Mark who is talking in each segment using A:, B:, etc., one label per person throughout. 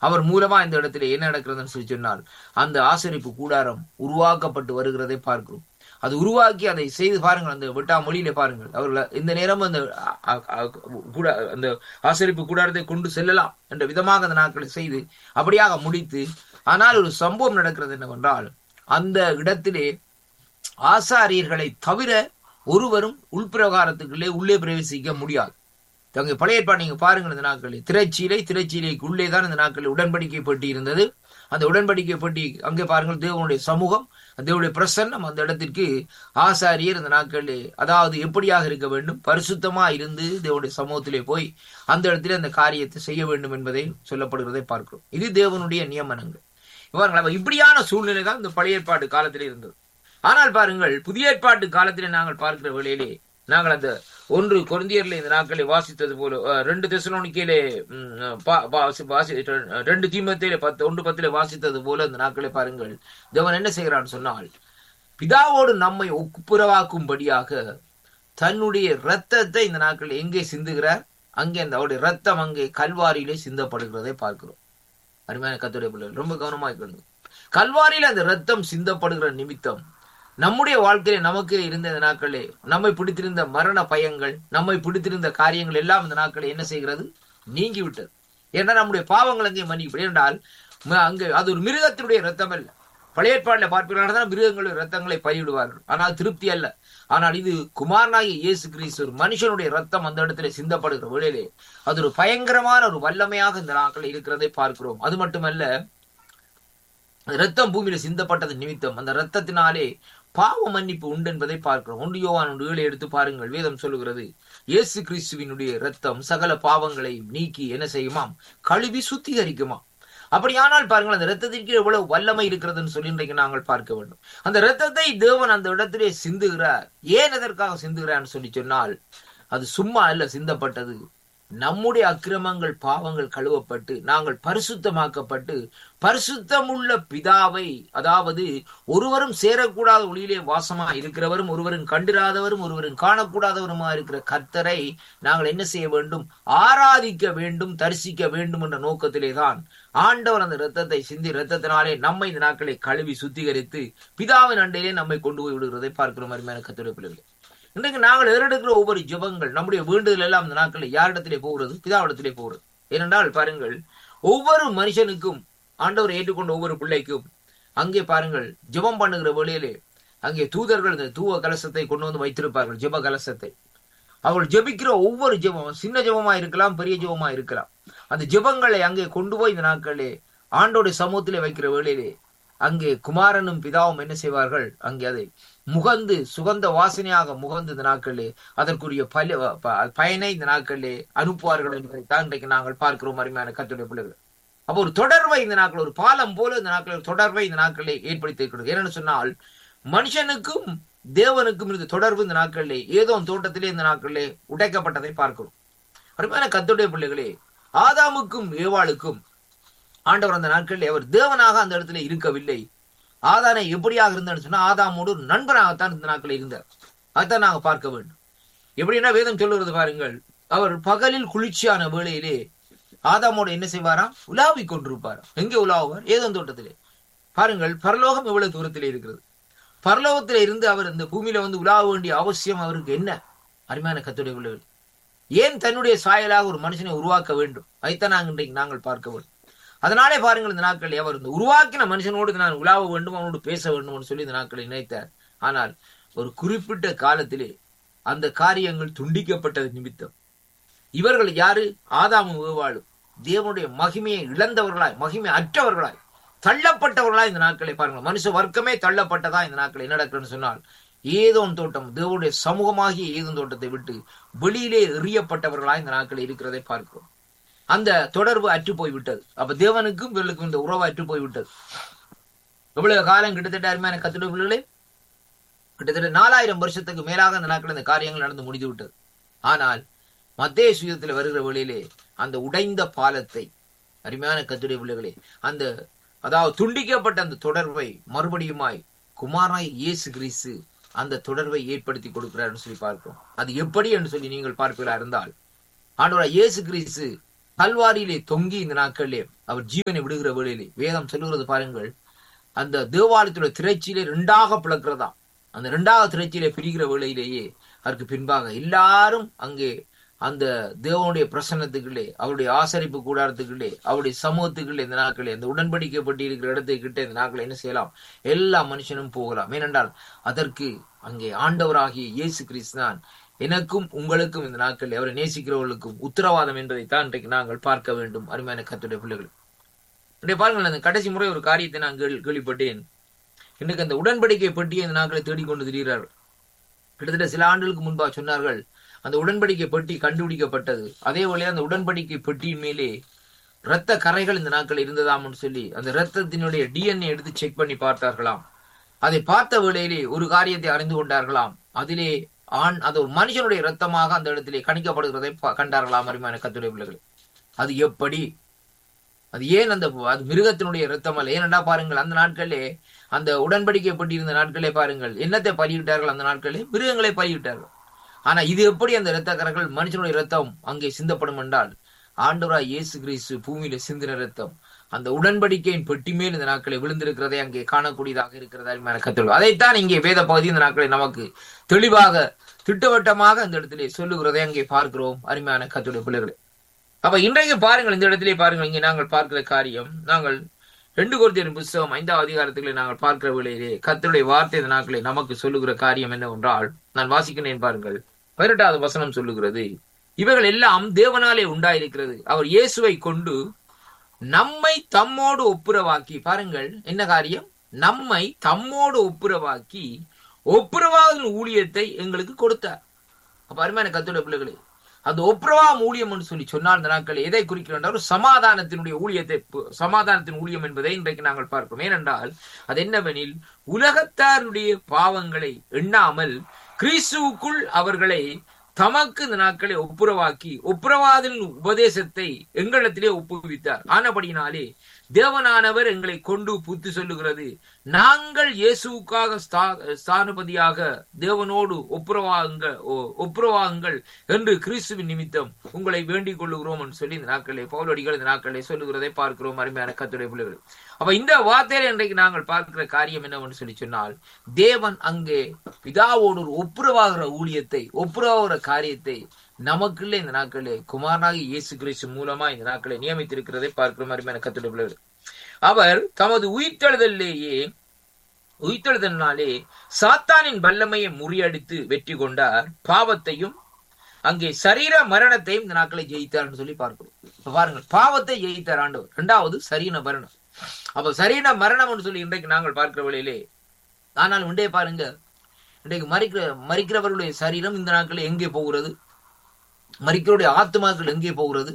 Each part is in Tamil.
A: அவர் மூலமா இந்த இடத்துல என்ன நடக்கிறதுன்னு சொல்லி சொன்னால் அந்த ஆசரிப்பு கூடாரம் உருவாக்கப்பட்டு வருகிறதை பார்க்கிறோம். அது உருவாக்கி அதை செய்து பாருங்கள். அந்த வெட்டா மொழியில பாருங்கள், அவர்கள் இந்த நேரம் அந்த அந்த ஆசரிப்பு கூடாரத்தை கொண்டு செல்லலாம் என்ற விதமாக அந்த நாட்களை செய்து அப்படியாக முடித்து, ஆனால் ஒரு சம்பவம் நடக்கிறது என்னவென்றால், அந்த இடத்திலே ஆசாரியர்களை தவிர ஒருவரும் உள்பிரகாரத்துக்குள்ளே உள்ளே பிரவேசிக்க முடியாது. அங்கே பழைய ஏற்பாடு நீங்க பாருங்கள், இந்த நாட்களில் திரைச்சீலைக்கு உள்ளே தான் இந்த நாட்களில் உடன்படிக்கை பெட்டி இருந்தது. அந்த உடன்படிக்கை பெட்டி அங்கே பாருங்கள், தேவனுடைய சமூகம், தேவனுடைய பிரசன்னம் அந்த இடத்திற்கு ஆசாரியர் இந்த நாட்களிலே அதாவது எப்படியாக இருக்க வேண்டும், பரிசுத்தமா இருந்து தேவனுடைய சமூகத்திலே போய் அந்த இடத்திலே அந்த காரியத்தை செய்ய வேண்டும் என்பதை சொல்லப்படுகிறதை பார்க்கிறோம். இது தேவனுடைய நியமனங்கள். இவர்கள் இப்படியான சூழ்நிலை தான் இந்த பழைய ஏற்பாட்டு காலத்திலே இருந்தது. ஆனால் பாருங்கள், புதிய ஏற்பாட்டு காலத்திலே நாங்கள் பார்க்கிற வேளையிலே நாங்கள் அந்த 1 கொரிந்தியர்ல இந்த நாட்களை வாசித்தது போல, 2 தெசலோனிக்கேலே 2 தீமோத்தேயுல 1:10 வாசித்தது போல இந்த நாட்களை பாருங்கள், தேவன் என்ன செய்கிறான்னு சொன்னால், பிதாவோடு நம்மை ஒப்புரவாக்கும்படியாக தன்னுடைய இரத்தத்தை இந்த நாட்கள் எங்கே சிந்துகிறார், அங்கே அந்த அவருடைய ரத்தம் அங்கே கல்வாரியிலே சிந்தப்படுகிறதை பார்க்கிறோம். அருமையான கர்த்தருடைய பிள்ளைகள் ரொம்ப கவனமாக கேளுங்க. கல்வாரியில அந்த ரத்தம் சிந்தப்படுகிற நிமித்தம் நம்முடைய வாழ்க்கையில நமக்கு இருந்த இந்த நாட்களே நம்மை பிடித்திருந்த மரண பயங்கள், நம்மை பிடித்திருந்த காரியங்கள் எல்லாம் இந்த நாட்களை என்ன செய்கிறது, நீங்கி விட்டது. ஏன்னா நம்முடைய பாவங்கள் அங்கே மன்னிக்கப்படும். என்றால் அங்கே அது ஒரு மிருகத்தினுடைய ரத்தம் அல்ல. பழைய ஏற்பாடுல பார்ப்பீர்கள், மிருகங்களுடைய ரத்தங்களை பயிரிடுவார்கள், ஆனால் திருப்தி அல்ல. ஆனால் இது குமாரனாகிய இயேசு கிறிஸ்து ஒரு மனுஷனுடைய ரத்தம் அந்த இடத்துல சிந்தப்படுகிற வேளையிலே அது ஒரு பயங்கரமான ஒரு வல்லமையாக இந்த நாட்கள் இருக்கிறதை பார்க்கிறோம். அது மட்டுமல்ல, ரத்தம் பூமியில சிந்தப்பட்டது நிமித்தம் அந்த ரத்தத்தினாலே பாவ மன்னிப்பு உண்டு என்பதை பார்க்கிறோம். 1 யோவான் 1:7 எடுத்து பாருங்கள். வேதம் சொல்லுகிறது, இயேசு கிறிஸ்துவினுடைய ரத்தம் சகல பாவங்களை நீக்கி என்ன செய்யுமாம், கழுவி சுத்திகரிக்குமாம். அப்படியானால் பாருங்கள், அந்த ரத்தத்திற்கு எவ்வளவு வல்லமை இருக்கிறதுன்னு சொல்லி இன்றைக்கு நாங்கள் பார்க்க வேண்டும். அந்த ரத்தத்தை தேவன் அந்த இடத்திலே சிந்துகிறார். ஏன் எதற்காக சிந்துகிறான்னு சொல்லி சொன்னால், அது சும்மா அல்ல சிந்தப்பட்டது. நம்முடைய அக்கிரமங்கள் பாவங்கள் கழுவப்பட்டு நாங்கள் பரிசுத்தமாக்கப்பட்டு பரிசுத்தமுள்ள பிதாவை, அதாவது ஒருவரும் சேரக்கூடாத ஒளியிலே வாசமா இருக்கிறவரும் ஒருவரும் கண்டிராதவரும் ஒருவரும் காணக்கூடாதவருமா இருக்கிற கர்த்தரை நாங்கள் என்ன செய்ய வேண்டும், ஆராதிக்க வேண்டும், தரிசிக்க வேண்டும் என்ற நோக்கத்திலே தான் ஆண்டவர் அந்த இரத்தத்தை சிந்தி இரத்தத்தினாலே நம்மை இந்த நாட்களை கழுவி சுத்திகரித்து பிதாவின் அண்டையிலே நம்மை கொண்டு போய் விடுகிறதை பார்க்கிறோம். அருமையான கர்த்தருடைய பிள்ளைகளே, இன்றைக்கு நாங்கள் ஏறெடுக்கிற ஒவ்வொரு ஜெபங்கள், நம்முடைய வேண்டுதல் எல்லாம் இந்த நாட்களில் யாரிடத்திலே போகிறது, பிதாவிடத்திலே போகிறது. ஏனென்றால் பாருங்கள், ஒவ்வொரு மனுஷனுக்கும் ஆண்டவர் ஏற்றுக்கொண்ட ஒவ்வொரு பிள்ளைக்கும் அங்கே பாருங்கள் ஜெபம் பண்ணுகிற வேளையிலே அங்கே தூதர்கள் இந்த தூவ கலசத்தை கொண்டு வந்து வைத்திருப்பார்கள். ஜெப கலசத்தை அவர்கள் ஜெபிக்கிற ஒவ்வொரு ஜெபம் சின்ன ஜெபமா இருக்கலாம், பெரிய ஜெபமா இருக்கலாம். அந்த ஜெபங்களை அங்கே கொண்டு போய் இந்த நாட்களிலே ஆண்டோடைய சமூகத்திலே வைக்கிற வேளையிலே அங்கே குமாரனும் பிதாவும் என்ன செய்வார்கள், அங்கே அதை முகந்து சுகந்த வாசனையாக முகந்து இந்த நாட்களிலே அதற்குரிய பயனை இந்த நாட்களிலே அனுப்புவார்கள் என்பதைத்தான் இன்றைக்கு நாங்கள் பார்க்கிறோம். அருமையான கர்த்தருடைய பிள்ளைகள், அப்போ ஒரு தொடர்பை இந்த நாட்கள், ஒரு பாலம் போல இந்த நாட்களில் தொடர்பை இந்த நாட்களிலே ஏற்படுத்தி இருக்கிறது. என்னன்னு சொன்னால், மனுஷனுக்கும் தேவனுக்கும் இருந்த தொடர்பு இந்த நாட்களிலே ஏதோ தோட்டத்திலே இந்த நாட்களிலே உடைக்கப்பட்டதை பார்க்கிறோம். அருமையான கர்த்தருடைய பிள்ளைகளே, ஆதாமுக்கும் ஏவாளுக்கும் ஆண்டவர் அந்த நாட்களில் அவர் தேவனாக அந்த இடத்துல இருக்கவில்லை. ஆதானை எப்படியாக இருந்தான்னு சொன்னா, ஆதாமோடு ஒரு நண்பனாகத்தான் இந்த நாட்களில் இருந்தார். அதைத்தான் நாங்க பார்க்க வேண்டும். எப்படின்னா வேதம் சொல்லுறது பாருங்கள், அவர் பகலில் குளிர்ச்சியான வேளையிலே ஆதாமோடு என்ன செய்வாராம், உலாவிக் கொண்டிருப்பாராம். எங்கே உலாவுவார், ஏதோ தோட்டத்திலே. பாருங்கள், பரலோகம் எவ்வளவு தூரத்திலே இருக்கிறது. பரலோகத்திலே இருந்து அவர் இந்த பூமியில வந்து உலாவ வேண்டிய அவசியம் அவருக்கு என்ன? அருமையான கர்த்தருடைய பிள்ளைகளே, ஏன் தன்னுடைய சாயலாக ஒரு மனுஷனை உருவாக்க வேண்டும்? அதைத்தான் நாங்கள் பார்க்க வேண்டும். அதனாலே பாருங்கள், இந்த நாட்களில் அவர் இந்த உருவாக்கின மனுஷனோடு நான் உலாவ வேண்டும், அவனோடு பேச வேண்டும் சொல்லி இந்த நாட்களை நினைத்தார். ஆனால் ஒரு குறிப்பிட்ட காலத்திலே அந்த காரியங்கள் துண்டிக்கப்பட்டது நிமித்தம் இவர்கள் யாரு, ஆதாமும் ஏவாளும் தேவனுடைய மகிமையை இழந்தவர்களாய், மகிமை அற்றவர்களாய், தள்ளப்பட்டவர்களாய் இந்த நாட்களை பாருங்கள். மனுஷ வர்க்கமே தள்ளப்பட்டதா இந்த நாட்களை என்ன நடக்குன்னு சொன்னால், ஏதோன் தோட்டம், தேவனுடைய சமூகமாகிய ஏதோன் தோட்டத்தை விட்டு வெளியிலே எறியப்பட்டவர்களாய் இந்த நாட்களில் இருக்கிறதை பார்க்கிறோம். அந்த தொடர்பு அற்று போய்விட்டது. அப்ப தேவனுக்கும் இவர்களுக்கும் இந்த உறவு அற்று போய்விட்டது. எவ்வளவு காலம், கிட்டத்தட்ட அருமையான கர்த்தருடைய பிள்ளைகளே, கிட்டத்தட்ட 4000 வருஷத்துக்கு மேலாக அந்த நாட்கள் இந்த காரியங்கள் நடந்து முடிந்து விட்டது. ஆனால் மத்தேயு சுவிசேஷத்தில் வருகிற வழியிலே அந்த உடைந்த பாலத்தை, அருமையான கர்த்தருடைய பிள்ளைகளே, அந்த அதாவது துண்டிக்கப்பட்ட அந்த தொடர்பை மறுபடியுமாய் குமாரனாய் இயேசு கிறிஸ்து அந்த தொடர்பை ஏற்படுத்தி கொடுக்கிறார் சொல்லி பார்க்கிறோம். அது எப்படி என்று சொல்லி நீங்கள் பார்ப்பீர்களா இருந்தால், ஆண்டவராய் இயேசு கிறிஸ்து கல்வாரியிலே தொங்கி இந்த நாட்களிலே அவர் ஜீவனை விடுகிற வேளையிலே வேதம் சொல்லுகிறது பாருங்கள், அந்த தேவாலயத்துடைய திரைச்சியிலே 2ஆக பிளக்கிறதா. அந்த 2ஆவது திரைச்சியிலே பிரிகிற வேளையிலேயே அதற்கு பின்பாக எல்லாரும் அங்கே அந்த தேவனுடைய பிரசன்னத்துக்குள்ளே, அவருடைய ஆசரிப்பு கூடாரத்துக்குள்ளே, அவருடைய சமூகத்துக்குள்ளே இந்த நாட்களே அந்த உடன்படிக்கை பட்டி இருக்கிற இடத்தை கிட்ட இந்த நாட்களை என்ன செய்யலாம்? எல்லா மனுஷனும் போகலாம். ஏனென்றால் அதற்கு அங்கே ஆண்டவராகிய இயேசு கிறிஸ்து தான் எனக்கும் உங்களுக்கும் இந்த நாட்களில் அவரை நேசிக்கிறவர்களுக்கும் உத்தரவாதம் என்பதைத்தான் இன்றைக்கு நாங்கள் பார்க்க வேண்டும். அருமையான கர்த்தருடைய பிள்ளைகள், இன்றைய பாருங்கள், அந்த கடைசி முறை ஒரு காரியத்தை நான் கேள்விப்பட்டேன். இன்றைக்கு அந்த உடன்படிக்கை பட்டியை இந்த நாட்களை தேடிக்கொண்டு திரிகிறார்கள். கிட்டத்தட்ட சில ஆண்டுகளுக்கு முன்பாக சொன்னார்கள், அந்த உடன்படிக்கை பெட்டி கண்டுபிடிக்கப்பட்டது. அதே போல அந்த உடன்படிக்கை பெட்டியின் மேலே இரத்த கரைகள் இந்த நாட்கள் இருந்ததாம்னு சொல்லி அந்த இரத்தத்தினுடைய DNA எடுத்து செக் பண்ணி பார்த்தார்களாம். அதை பார்த்த வேளையிலே ஒரு காரியத்தை அறிந்து கொண்டார்களாம். அதிலே அது ஒரு மனுஷனுடைய இரத்தமாக அந்த இடத்திலே கணிக்கப்படுகிறதை கண்டார்களாம். அருமையான கர்த்தருடைய பிள்ளைகளே, அது எப்படி? அது ஏன் அது மிருகத்தினுடைய இரத்தம் அல்ல? ஏனென்றா பாருங்கள், அந்த நாட்களே அந்த உடன்படிக்கை பெட்டி இருந்த நாட்களே பாருங்கள், என்னத்தை பலியிட்டார்கள்? அந்த நாட்களே மிருகங்களை பலியிட்டார்கள். ஆனா இது எப்படி அந்த இரத்த கரைகள் மனுஷனுடைய இரத்தம் அங்கே சிந்தப்படும் என்றால், ஆண்டவராய் இயேசு கிறிஸ்து பூமியில சிந்தின இரத்தம் அந்த உடன்படிக்கையின் பெட்டி மேல் இந்த நாட்களை விழுந்திருக்கிறதை அங்கே காணக்கூடியதாக இருக்கிறதா. அதைத்தான் இங்கே வேத பகுதி இந்த நாட்களை நமக்கு தெளிவாக திட்டவட்டமாக அந்த இடத்திலே சொல்லுகிறதை அங்கே பார்க்கிறோம். அருமையான கர்த்தருடைய பிள்ளைகளே, அப்ப இன்றைக்கு பாருங்கள், இந்த இடத்திலே பாருங்கள், இங்கே நாங்கள் பார்க்கிற காரியம், நாங்கள் 2 கொரிந்தியர் புத்தகம் 5ஆம் அதிகாரத்திலே நாங்கள் பார்க்கிற வேளையிலே கர்த்தருடைய வார்த்தை இந்த நாட்களை நமக்கு சொல்லுகிற காரியம் என்னவென்றால், நான் வாசிக்கிறேன் பாருங்கள், 18வது வசனம் சொல்லுகிறது, இவைகள் எல்லாம் தேவனாலே உண்டாயிருக்கிறது, அவர் இயேசுவை கொண்டு நம்மை தம்மோடு ஒப்புரவாக்கி. பாருங்கள் என்ன காரியம்? நம்மை தம்மோடு ஒப்புரவாக்கி ஒப்புரவாகும் ஊழியத்தை எங்களுக்கு கொடுத்தார். அப்ப அருமையான கர்த்தருடைய பிள்ளைகளே, அந்த ஒப்புரவாகும் ஊழியம் என்று சொல்லி சொன்னால் இந்த நாட்கள் எதை குறிக்கின்ற சமாதானத்தினுடைய ஊழியத்தை, சமாதானத்தின் ஊழியம் என்பதை இன்றைக்கு நாங்கள் பார்க்கிறோம். ஏனென்றால் அது என்னவெனில், உலகத்தாருடைய பாவங்களை எண்ணாமல் கிறிஸ்துவுக்குள் அவர்களை தமக்கு இந்த நாட்களை ஒப்புரவாக்கி ஒப்புரவாதலின் உபதேசத்தை எங்களிடத்திலே ஒப்புவித்தார். ஆனபடியினாலே தேவனானவர் எங்களை கொண்டு புத்தி சொல்லுகிறது, நாங்கள் இயேசுவுக்காக ஸ்தானபதியாக தேவனோடு ஒப்புரவாகுங்கள் என்று கிறிஸ்துவின் நிமித்தம் உங்களை வேண்டிக் கொள்ளுகிறோம் என்று சொல்லி இந்த நாட்களே பவுலடிகள் இந்த நாட்களை சொல்லுகிறதை பார்க்கிறோம். அருமையான கர்த்தருடைய பிள்ளைகள், அப்ப இந்த வார்த்தையில இன்றைக்கு நாங்கள் பார்க்கிற காரியம் என்னவென்று சொல்லி சொன்னால், தேவன் அங்கே பிதாவோடு ஒரு ஒப்புரவாகிற ஊழியத்தை, ஒப்புரவாகிற காரியத்தை நமக்குள்ளே இந்த நாட்களே குமாரனாகி இயேசு கிறிஸ்து மூலமா இந்த நாட்களை நியமித்திருக்கிறதை பார்க்கிற மாதிரி கர்த்தருடைய பிள்ளைகள், அவர் தமது உயிர்த்தெழுதலினாலே சாத்தானின் வல்லமையை முறியடித்து வெற்றி கொண்டார், பாவத்தையும் அங்கே சரீர மரணத்தையும் இந்த நாட்களை ஜெயித்தார் என்று சொல்லி பார்க்கிறோம். பாருங்கள், பாவத்தை ஜெயித்தார் ஆண்டவர். 2வது சரீர மரணம். அப்ப சரீர மரணம் என்று சொல்லி இன்றைக்கு நாங்கள் பார்க்கிற வழியிலே, ஆனால் இன்றைய பாருங்க, இன்றைக்கு மரிக்கிறவர்களுடைய சரீரம் இந்த நாட்களில் எங்கே போகிறது? மரிக்கிறவருடைய ஆத்மாக்கள் எங்கே போகிறது?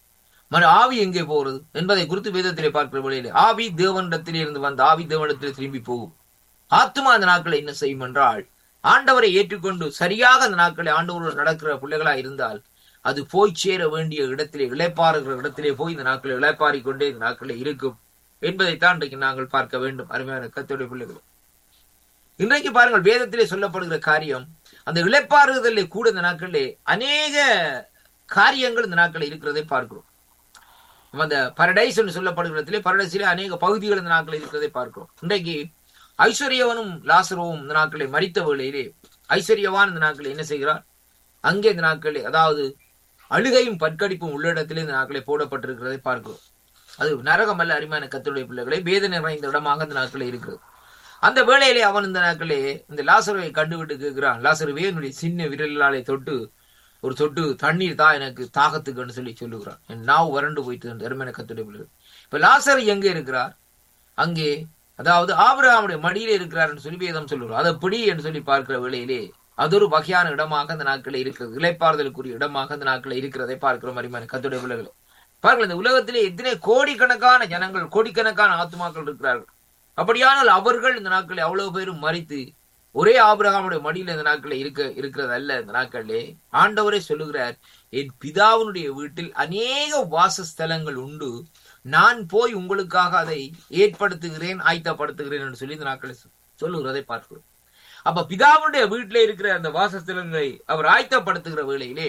A: ஆவி எங்கே போகிறது என்பதை குறித்து வேதத்திலே பார்க்கிற வழியிலே, ஆவி தேவனிடத்திலே இருந்து வந்த ஆவி தேவனிடத்திலே திரும்பி போகும். ஆத்மா அந்த நாட்களை என்ன செய்யும் என்றால், ஆண்டவரை ஏற்றுக்கொண்டு சரியாக அந்த நாட்களை ஆண்டவரோடு நடக்கிற பிள்ளைகளா இருந்தால் அது போய் சேர வேண்டிய இடத்திலே, இளைப்பாறுகிற இடத்திலே போய் இந்த நாட்களை இளைப்பாறிக் கொண்டே இந்த நாட்களை இருக்கும் என்பதைத்தான் இன்றைக்கு நாங்கள் பார்க்க வேண்டும். அருமையான கர்த்தருடைய பிள்ளைகள், இன்றைக்கு பாருங்கள், வேதத்திலே சொல்லப்படுகிற காரியம், அந்த இளைப்பாறுதலே கூட இந்த நாட்களிலே அநேக காரியங்கள் இந்த நாட்களில் இருக்கிறதை பார்க்கிறோம். அந்த பரடைஸ் என்று சொல்லப்படுகிறதிலே பரடைசிலே அநேக பகுதிகள் இந்த நாட்களில் இருக்கிறதை பார்க்கிறோம். இன்றைக்கு ஐஸ்வர்யவனும் லாசருவும் இந்த நாட்களை மரித்த வேளையிலே, ஐஸ்வர்யவான் இந்த நாட்களை என்ன செய்கிறார்? அங்கே இந்த நாட்களே, அதாவது அழுகையும் பற்கடிப்பும் உள்ள இடத்திலே இந்த நாட்களை போடப்பட்டிருக்கிறதை பார்க்கிறோம். அது நரகம் அல்ல. அருமையான கர்த்தருடைய பிள்ளைகளை, வேதனை நிறைந்த இடமாக இந்த நாட்களே இருக்கிறது. அந்த வேளையிலே அவன் இந்த நாட்களே இந்த லாசருவை கண்டுவிட்டு கேட்கிறான், லாசருவே என்னுடைய சின்ன விரலாலே தொட்டு ஒரு சொட்டு தண்ணீர் தான் எனக்கு தாகத்துக்குன்னு சொல்லி சொல்லுகிறான். என் நாவு வறண்டு போயிட்டு. அருமையான கர்த்தருடைய பிள்ளைகள், இப்ப லாசர் எங்கே இருக்கிறார்? அங்கே, அதாவது ஆபிரகாமுடைய மடியிலே இருக்கிறார் என்று சொல்லி வேதம் சொல்லுகிறோம். அதை பிடி என்று சொல்லி பார்க்கிற வேளையிலே அது ஒரு வகையான இடமாக அந்த நாட்களை இருக்கிறது, இளைப்பாறுதலுக்குரிய இடமாக அந்த நாட்களை இருக்கிறதை பார்க்கிறோம். அருமையான கர்த்தருடைய பிள்ளைகளை, பாருங்கள், இந்த உலகத்திலே எத்தனை கோடிக்கணக்கான ஜனங்கள், கோடிக்கணக்கான ஆத்மாக்கள் இருக்கிறார்கள். அப்படியானால் அவர்கள் இந்த நாட்களை அவ்வளவு பேரும் மறித்து ஒரே ஆபிரகாமுடைய மடியில இந்த நாட்களை இருக்கிறது அல்ல. இந்த நாட்களே ஆண்டவரே சொல்லுகிறார், என் பிதாவினுடைய வீட்டில் அநேக வாசஸ்தலங்கள் உண்டு, நான் போய் உங்களுக்காக அதை ஏற்படுத்துகிறேன், ஆயத்தப்படுத்துகிறேன் என்று சொல்லி இந்த நாட்களை சொல்லுகிறதை பார்க்கிறோம். அப்ப பிதாவுடைய வீட்டிலே இருக்கிற அந்த வாசஸ்தலங்களை அவர் ஆயத்தப்படுத்துகிற வேளையிலே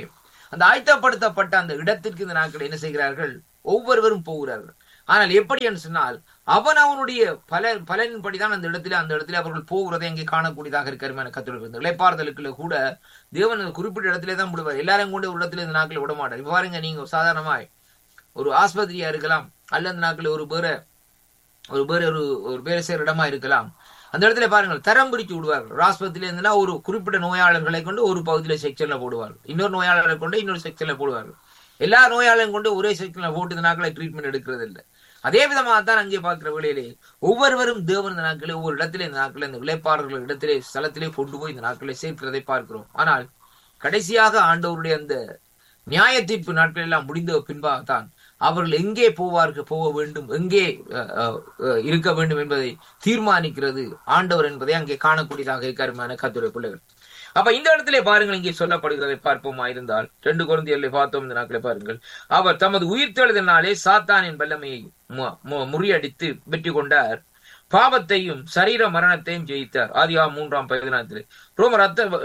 A: அந்த ஆயத்தப்படுத்தப்பட்ட அந்த இடத்திற்கு இந்த நாட்கள் என்ன செய்கிறார்கள்? ஒவ்வொருவரும் போகிறார்கள். ஆனால் எப்படி என்று சொன்னால், அவனுடைய பலனின்படிதான் அந்த இடத்துல அவர்கள் போகிறதை அங்கே காணக்கூடியதாக இருக்கிற கத்துடைய இளைப்பாறுதலுக்குள்ள கூட தேவன் குறிப்பிட்ட இடத்திலே தான் விடுவார். எல்லாரும் கொண்டு ஒரு இடத்துல இந்த நாட்களை விட மாட்டார். இப்ப பாருங்க, நீங்க சாதாரணமாய் ஒரு ஆஸ்பத்திரியா இருக்கலாம், அல்ல இந்த நாட்கள் ஒரு பேரை செய்யற இடமா இருக்கலாம். அந்த இடத்துல பாருங்கள், தரம் பிரிச்சு விடுவார்கள். ஆஸ்பத்திரியில இருந்துன்னா ஒரு குறிப்பிட்ட நோயாளர்களை கொண்டு ஒரு பகுதியில செக்ஷன்ல போடுவார்கள், இன்னொரு நோயாளர்களை கொண்டு இன்னொரு செக்ஷன்ல போடுவார்கள். எல்லா நோயாளரையும் கொண்டு ஒரே செக்ஷன்ல போட்டு இந்த நாட்களை ட்ரீட்மெண்ட் எடுக்கிறது இல்லை. அதே விதமாகத்தான் அங்கே பார்க்கிற வேளையிலே ஒவ்வொருவரும் தேவன் இந்த நாட்களே ஒவ்வொரு இடத்திலே இந்த நாட்களை இந்த இளைப்பாறுதல் இடத்திலே ஸ்தலத்திலே கொண்டு போய் இந்த நாட்களை சேர்க்கிறதை பார்க்கிறோம். ஆனால் கடைசியாக ஆண்டவருடைய அந்த நியாய தீர்ப்பு நாட்கள் எல்லாம் முடிந்த பின்பாகத்தான் அவர்கள் எங்கே போக வேண்டும், எங்கே இருக்க வேண்டும் என்பதை தீர்மானிக்கிறது ஆண்டவர் என்பதை அங்கே காணக்கூடியதாக இருக்கிற கர்த்தருடைய பிள்ளைகள். அப்ப இந்த இடத்திலே பாருங்கள், இங்கே சொல்லப்படுகிறதை பார்ப்போமா இருந்தால் 2 கொரிந்தியர்ல பார்த்தோம். இந்த நாட்களை பாருங்கள், அவர் தமது உயிர்த்தெழுதினாலே சாத்தானின் வல்லமையை முறியடித்து வெற்றி கொண்டார், பாவத்தையும் சரீர மரணத்தையும் ஜெயித்தார். ஆதியாகமம் 3:14. ரோமர்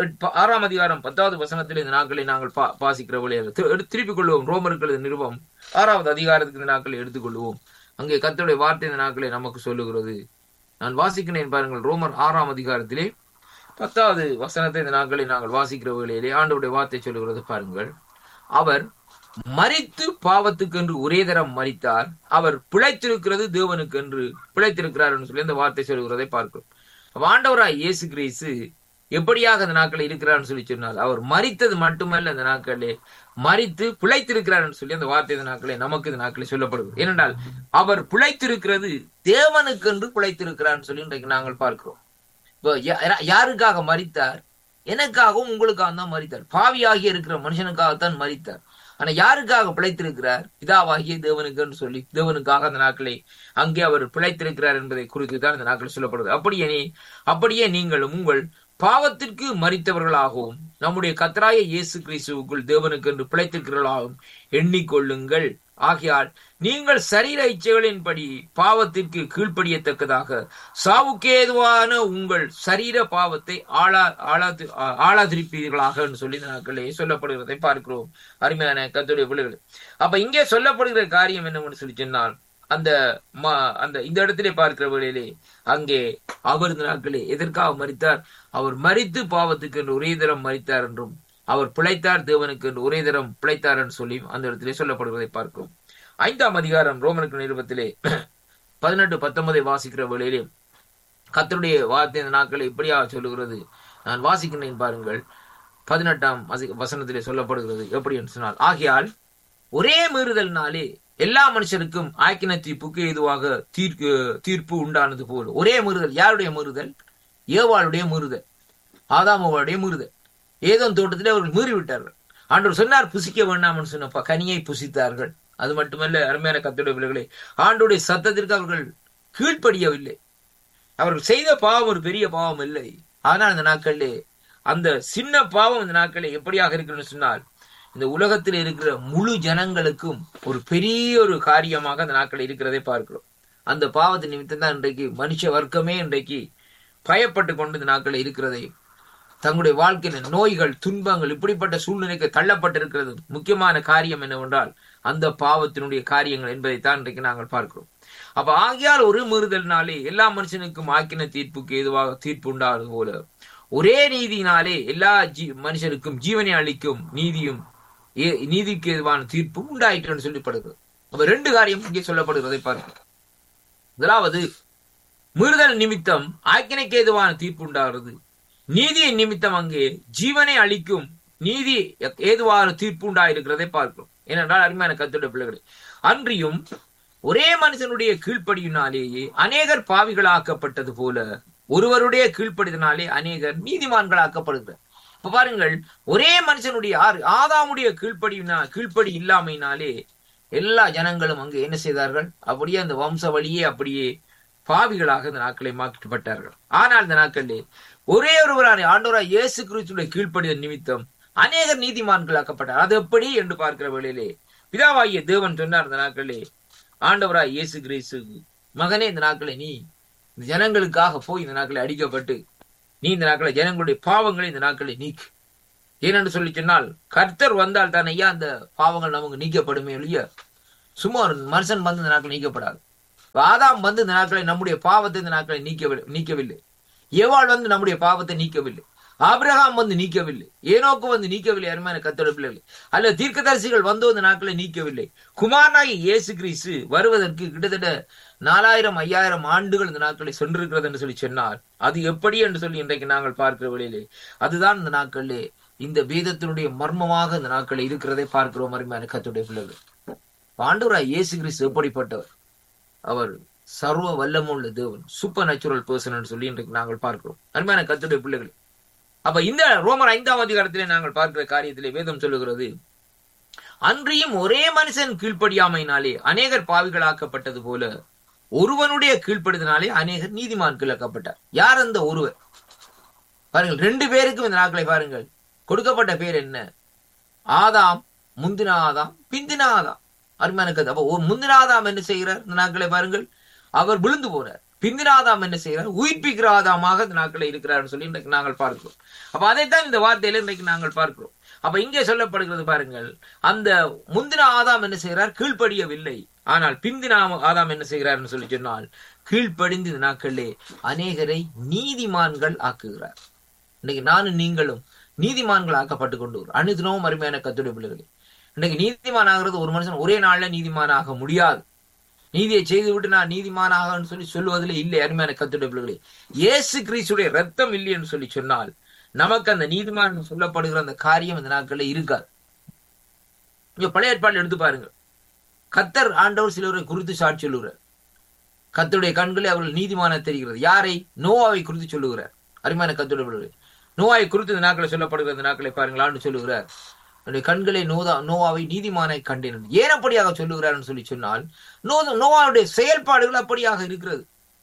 A: 6:10 வசனத்தில் இந்த நாட்களை நாங்கள் வாசிக்கிற வழியாக திருப்பிக் கொள்வோம். ரோமர்கள் நிருபம் 6வது அதிகாரத்துக்கு இந்த நாட்களை எடுத்துக்கொள்வோம். அங்கே கர்த்தருடைய வார்த்தை இந்த நாட்களை நமக்கு சொல்லுகிறது. நான் வாசிக்கிறேன் பாருங்கள். ரோமர் 6ஆம் அதிகாரத்திலே 10வது வசனத்தை இந்த நாட்களை நாங்கள் வாசிக்கிற வேளையிலே ஆண்டவருடைய வார்த்தை சொல்லுகிறது பாருங்கள். அவர் மரித்து பாவத்துக்கு என்று ஒரே தரம் மரித்தார், அவர் பிழைத்திருக்கிறது தேவனுக்கு என்று பிழைத்திருக்கிறார் என்று சொல்லி அந்த வார்த்தை சொல்லுகிறதை பார்க்கிறோம். ஆண்டவராய் இயேசு கிறிஸ்து எப்படியாக அந்த நாட்களில் இருக்கிறார் சொல்லி சொன்னால், அவர் மரித்தது மட்டுமல்ல, அந்த நாட்களே மரித்து பிழைத்திருக்கிறார் என்று சொல்லி அந்த வார்த்தை இந்த நாட்களே நமக்கு இந்த நாட்களில் சொல்லப்படுகிறது. ஏனென்றால் அவர் பிழைத்திருக்கிறது தேவனுக்கு என்று பிழைத்திருக்கிறார் சொல்லி இன்றைக்கு நாங்கள் பார்க்கிறோம். யாருக்காக மரித்தார்? எனக்காகவும் உங்களுக்காக தான் மரித்தார். பாவியாகி இருக்கிற மனுஷனுக்காகத்தான் மரித்தார். ஆனா யாருக்காக பிழைத்திருக்கிறார்? பிதாவாகிய தேவனுக்கு சொல்லி தேவனுக்காக அந்த நாட்களை அங்கே அவர் பிழைத்திருக்கிறார் என்பதை குறித்து தான் இந்த நாட்கள் சொல்லப்படுது. அப்படியே நீங்களும் உங்கள் பாவத்திற்கு மரித்தவர்களாகவும் நம்முடைய கர்த்தராகிய இயேசு கிறிஸ்துவுக்குள் தேவனுக்கு என்று பிழைத்திருக்கிறவர்களாகவும் எண்ணிக்கொள்ளுங்கள். ஆகையால் நீங்கள் சரீர இச்சைகளின்படி பாவத்திற்கு கீழ்ப்படியத்தக்கதாக சாவுக்கேதுவான உங்கள் சரீர பாவத்தை ஆளாதிருப்பீர்களாக சொல்லி இந்த நாட்களே சொல்லப்படுகிறதை பார்க்கிறோம். அருமையான கர்த்தருடைய பிள்ளைகள், அப்ப இங்கே சொல்லப்படுகிற காரியம் என்னவென்று சொல்லி சொன்னால், அந்த இந்த இடத்திலே பார்க்கிற வேளையிலே அங்கே அவர் இந்த நாட்களே எதற்காக மரித்தார்? அவர் மரித்து பாவத்துக்கு என்று ஒரே தரம் மரித்தார் என்றும், அவர் பிழைத்தார் தேவனுக்கு என்று ஒரே தரம் பிழைத்தார் என்று சொல்லி அந்த இடத்திலே சொல்லப்படுவதை பார்க்கிறோம். 5ஆம் அதிகாரம் ரோமருக்கு நிருபத்திலே 18-19 வாசிக்கிற வேளையிலே கர்த்தருடைய வார்த்தை இந்த நாட்களை இப்படியாக சொல்லுகிறது. நான் வாசிக்கிறேன் பாருங்கள். 18ஆம் வசனத்திலே சொல்லப்படுகிறது எப்படி என்று சொன்னால், ஆகையால் ஒரே மீறுதல்னாலே எல்லா மனுஷருக்கும் ஆக்கின தீர்ப்புக்கு ஏதுவாக தீர்ப்பு உண்டானது போல. ஒரே மீறுதல். யாருடைய மீறுதல்? ஏவாளுடைய மீறுதல், ஆதாமுடைய மீறுதல். ஏதோன் தோட்டத்திலே அவர்கள் மீறிவிட்டார்கள். ஆண்டவர் சொன்னார் புசிக்க வேண்டாம் சொன்னப்ப கனியை புசித்தார்கள். அது மட்டுமல்ல, அருமையான கர்த்தருடைய பிள்ளைகளே, ஆண்டவருடைய சத்தத்திற்கு அவர்கள் கீழ்ப்படியவில்லை. அவர்கள் செய்த பாவம் ஒரு பெரிய பாவம் இல்லை. ஆனால் இந்த நாட்களிலே அந்த சின்ன பாவம் இந்த நாட்களிலே எப்படியாக இருக்குன்னு சொன்னால், இந்த உலகத்தில் இருக்கிற முழு ஜனங்களுக்கும் ஒரு பெரிய ஒரு காரியமாக அந்த நாட்களில் இருக்கிறதை பார்க்கிறோம். அந்த பாவத்தின் நிமித்தம் தான் இன்றைக்கு மனுஷ வர்க்கமே இன்றைக்கு பயப்பட்டு கொண்டு இந்த நாட்களில் இருக்கிறதை, தங்களுடைய வாழ்க்கையில நோய்கள், துன்பங்கள், இப்படிப்பட்ட சூழ்நிலைக்கு தள்ளப்பட்டிருக்கிறது. முக்கியமான காரியம் என்னவென்றால் அந்த பாவத்தினுடைய காரியங்கள் என்பதைத்தான் இன்றைக்கு நாங்கள் பார்க்கிறோம். அப்ப ஆகியால் ஒரு மீறுதல்னாலே எல்லா மனுஷனுக்கும் ஆக்கின தீர்ப்புக்கு ஏதுவாக தீர்ப்பு உண்டாவது போல ஒரே நீதியினாலே எல்லா மனுஷருக்கும் ஜீவனை அளிக்கும் நீதிக்கு எதுவான தீர்ப்பு உண்டாயிற்று சொல்லப்படுகிறது. அப்ப 2 காரியம் இங்கே சொல்லப்படுகிறதை பார்க்கிறோம். முதலாவது, மீறுதல் நிமித்தம் ஆக்கினைக்கு ஏதுவான தீர்ப்பு உண்டாகிறது. நீதியின் நிமித்தம் அங்கே ஜீவனை அளிக்கும் நீதி ஏதுவான தீர்ப்பு உண்டாயிருக்கிறதை பார்க்கிறோம். ஏனென்றால் அருமையான கர்த்தருடைய பிள்ளைகளே, அன்றியும் ஒரே மனுஷனுடைய கீழ்ப்படியினாலேயே அநேகர் பாவிகளாக்கப்பட்டது போல ஒருவருடைய கீழ்ப்படிதனாலே அநேகர் நீதிமான்களாக்கப்படுகிறார். இப்ப பாருங்கள், ஒரே மனுஷனுடைய ஆதாமுடைய கீழ்ப்படி இல்லாமையினாலே எல்லா ஜனங்களும் அங்கு என்ன செய்தார்கள்? அப்படியே அந்த வம்ச வழியே அப்படியே பாவிகளாக இந்த நாட்களை மாற்றப்பட்டார்கள். ஆனால் இந்த நாட்களிலே ஒரே ஒருவரான ஆண்டவராய் இயேசு கிறிஸ்துவின் கீழ்ப்படிதல் நிமித்தம் அநேகர் நீதிமான்களாக்கப்பட்டார். அது எப்படி என்று பார்க்கிற வேளையிலே பிதாவாகிய தேவன் சொன்னார் இந்த நாட்களிலே, ஆண்டவராய் இயேசு கிறிஸ்து, மகனே, இந்த நாட்களை நீ இந்த ஜனங்களுக்காக போய் இந்த நாட்களை அடிக்கப்பட்டு நீ இந்த நாட்களை ஜனங்களுடைய பாவங்களை இந்த நாட்களை நீக்கு. ஏனென்று சொல்லி சொன்னால் கர்த்தர் வந்தால் தான் ஐயா அந்த பாவங்கள் நமக்கு நீக்கப்படுமே ஒழிய சும்மா ஒரு மனுஷன் வந்து இந்த நாட்கள் நீக்கப்படாது. ஆதாம் வந்து இந்த நாட்களை நம்முடைய பாவத்தை இந்த நாட்களை நீக்கவில்லை. ஏவாள் வந்து நம்முடைய பாவத்தை நீக்கவில்லை. ஆபிரகாம் வந்து நீக்கவில்லை. ஏனோக்கு வந்து நீக்கவில்லை. அருமையான கர்த்தருடைய பிள்ளைகளே, அல்ல தீர்க்கதரிசிகள் வந்து இந்த நாட்களை நீக்கவில்லை. குமாரனாகிய இயேசு கிறிஸ்து வருவதற்கு கிட்டத்தட்ட 4000-5000 ஆண்டுகள் இந்த நாட்களை சென்றிருக்கிறது என்று சொல்லி சொன்னார். அது எப்படி என்று சொல்லி இன்றைக்கு நாங்கள் பார்க்கிற வழியிலே அதுதான் இந்த நாட்களிலே இந்த வேதத்தினுடைய மர்மமாக இந்த நாட்களில் இருக்கிறதை பார்க்கிறோம். அருமையான கர்த்தருடைய பிள்ளைகளே, ஆண்டவராய் இயேசு கிறிஸ்து எப்படிப்பட்டவர்? அவர் சர்வ வல்லமுள்ள தேவன், சூப்பர் நேச்சுரல் பர்சன் என்று சொல்லி இன்றைக்கு நாங்கள் பார்க்கிறோம். அருமையான கர்த்தருடைய பிள்ளைகளே, அப்ப இந்த ரோமர் 5ஆம் அதிகாரத்திலே நாங்கள் பார்க்கிற காரியத்திலே வேதம் சொல்லுகிறது, அன்றியும் ஒரே மனுஷன் கீழ்ப்படியாமையினாலே அநேகர் பாவிகளாக்கப்பட்டது போல ஒருவனுடைய கீழ்ப்படுத்தினாலே அநேகர் நீதிமான்களாக்கப்பட்டார். யார் அந்த ஒருவர்? பாருங்கள், 2 பேருக்கும் இந்த நாட்களை பாருங்கள் கொடுக்கப்பட்ட பேர் என்ன? ஆதாம், முந்தின ஆதாம், பிந்தின ஆதாம். அருமையான கதை. அப்ப முந்தின ஆதாம் என்ன செய்கிறார்? இந்த நாட்களை பாருங்கள், அவர் விழுந்து போறார். பிந்தின ஆதாம் என்ன செய்கிறார்? உயிர்ப்பிக்கிற ஆதாமாக இந்த நாட்களை இருக்கிறார் சொல்லி இன்றைக்கு நாங்கள் பார்க்கிறோம். அப்ப அதைத்தான் இந்த வார்த்தையில இன்றைக்கு நாங்கள் பார்க்கிறோம். அப்ப இங்கே சொல்லப்படுகிறது பாருங்கள், அந்த முந்தின ஆதாம் என்ன செய்கிறார்? கீழ்ப்படியவில்லை. ஆனால் பிந்தின ஆதாம் என்ன செய்கிறார் சொல்லி சொன்னால் கீழ்ப்படிந்து இந்த நாட்களிலே அநேகரை நீதிமான்கள் ஆக்குகிறார். இன்னைக்கு நானும் நீங்களும் நீதிமான்கள் ஆக்கப்பட்டு கொண்டு அனுதினமும் அருமையான கர்த்தருடைய பிள்ளைகளே, இன்னைக்கு நீதிமான் ஆகிறது ஒரு மனுஷன் ஒரே நாள்ல நீதிமானாக முடியாது. நீதியை செய்து விட்டு நான் நீதிமானாக சொல்லி சொல்லுவதில் இல்லை. அருமையான கர்த்தருடைய பிள்ளைகளே, இயேசு கிறிஸ்துடைய ரத்தம் இல்லை என்று சொல்லி சொன்னால் நமக்கு அந்த நீதிமான் சொல்லப்படுகிற அந்த காரியம் இந்த நாட்களில் இருக்காது. இங்க பழைய ஏற்பாடு எடுத்து பாருங்க, கர்த்தர் ஆண்டவர் சிலரை குறித்து சாட்சி சொல்லுகிறார். கர்த்தருடைய கண்களே அவர்கள் நீதிமான தெரிகிறது. யாரை? நோவாவை குறித்து சொல்லுகிறார். அருமையான கர்த்தருடைய பிள்ளைகளே, நோவாவை குறித்து இந்த நாட்களை சொல்லப்படுகிற இந்த நாட்களை பாருங்களான்னு சொல்லுகிறார். கண்களை நோவாவை நீதிமானை கண்டேன். ஏன் அப்படியாக சொல்லுகிறார் சொல்லி சொன்னால் நோவாவுடைய செயல்பாடுகள் அப்படியாக இருக்கிறது.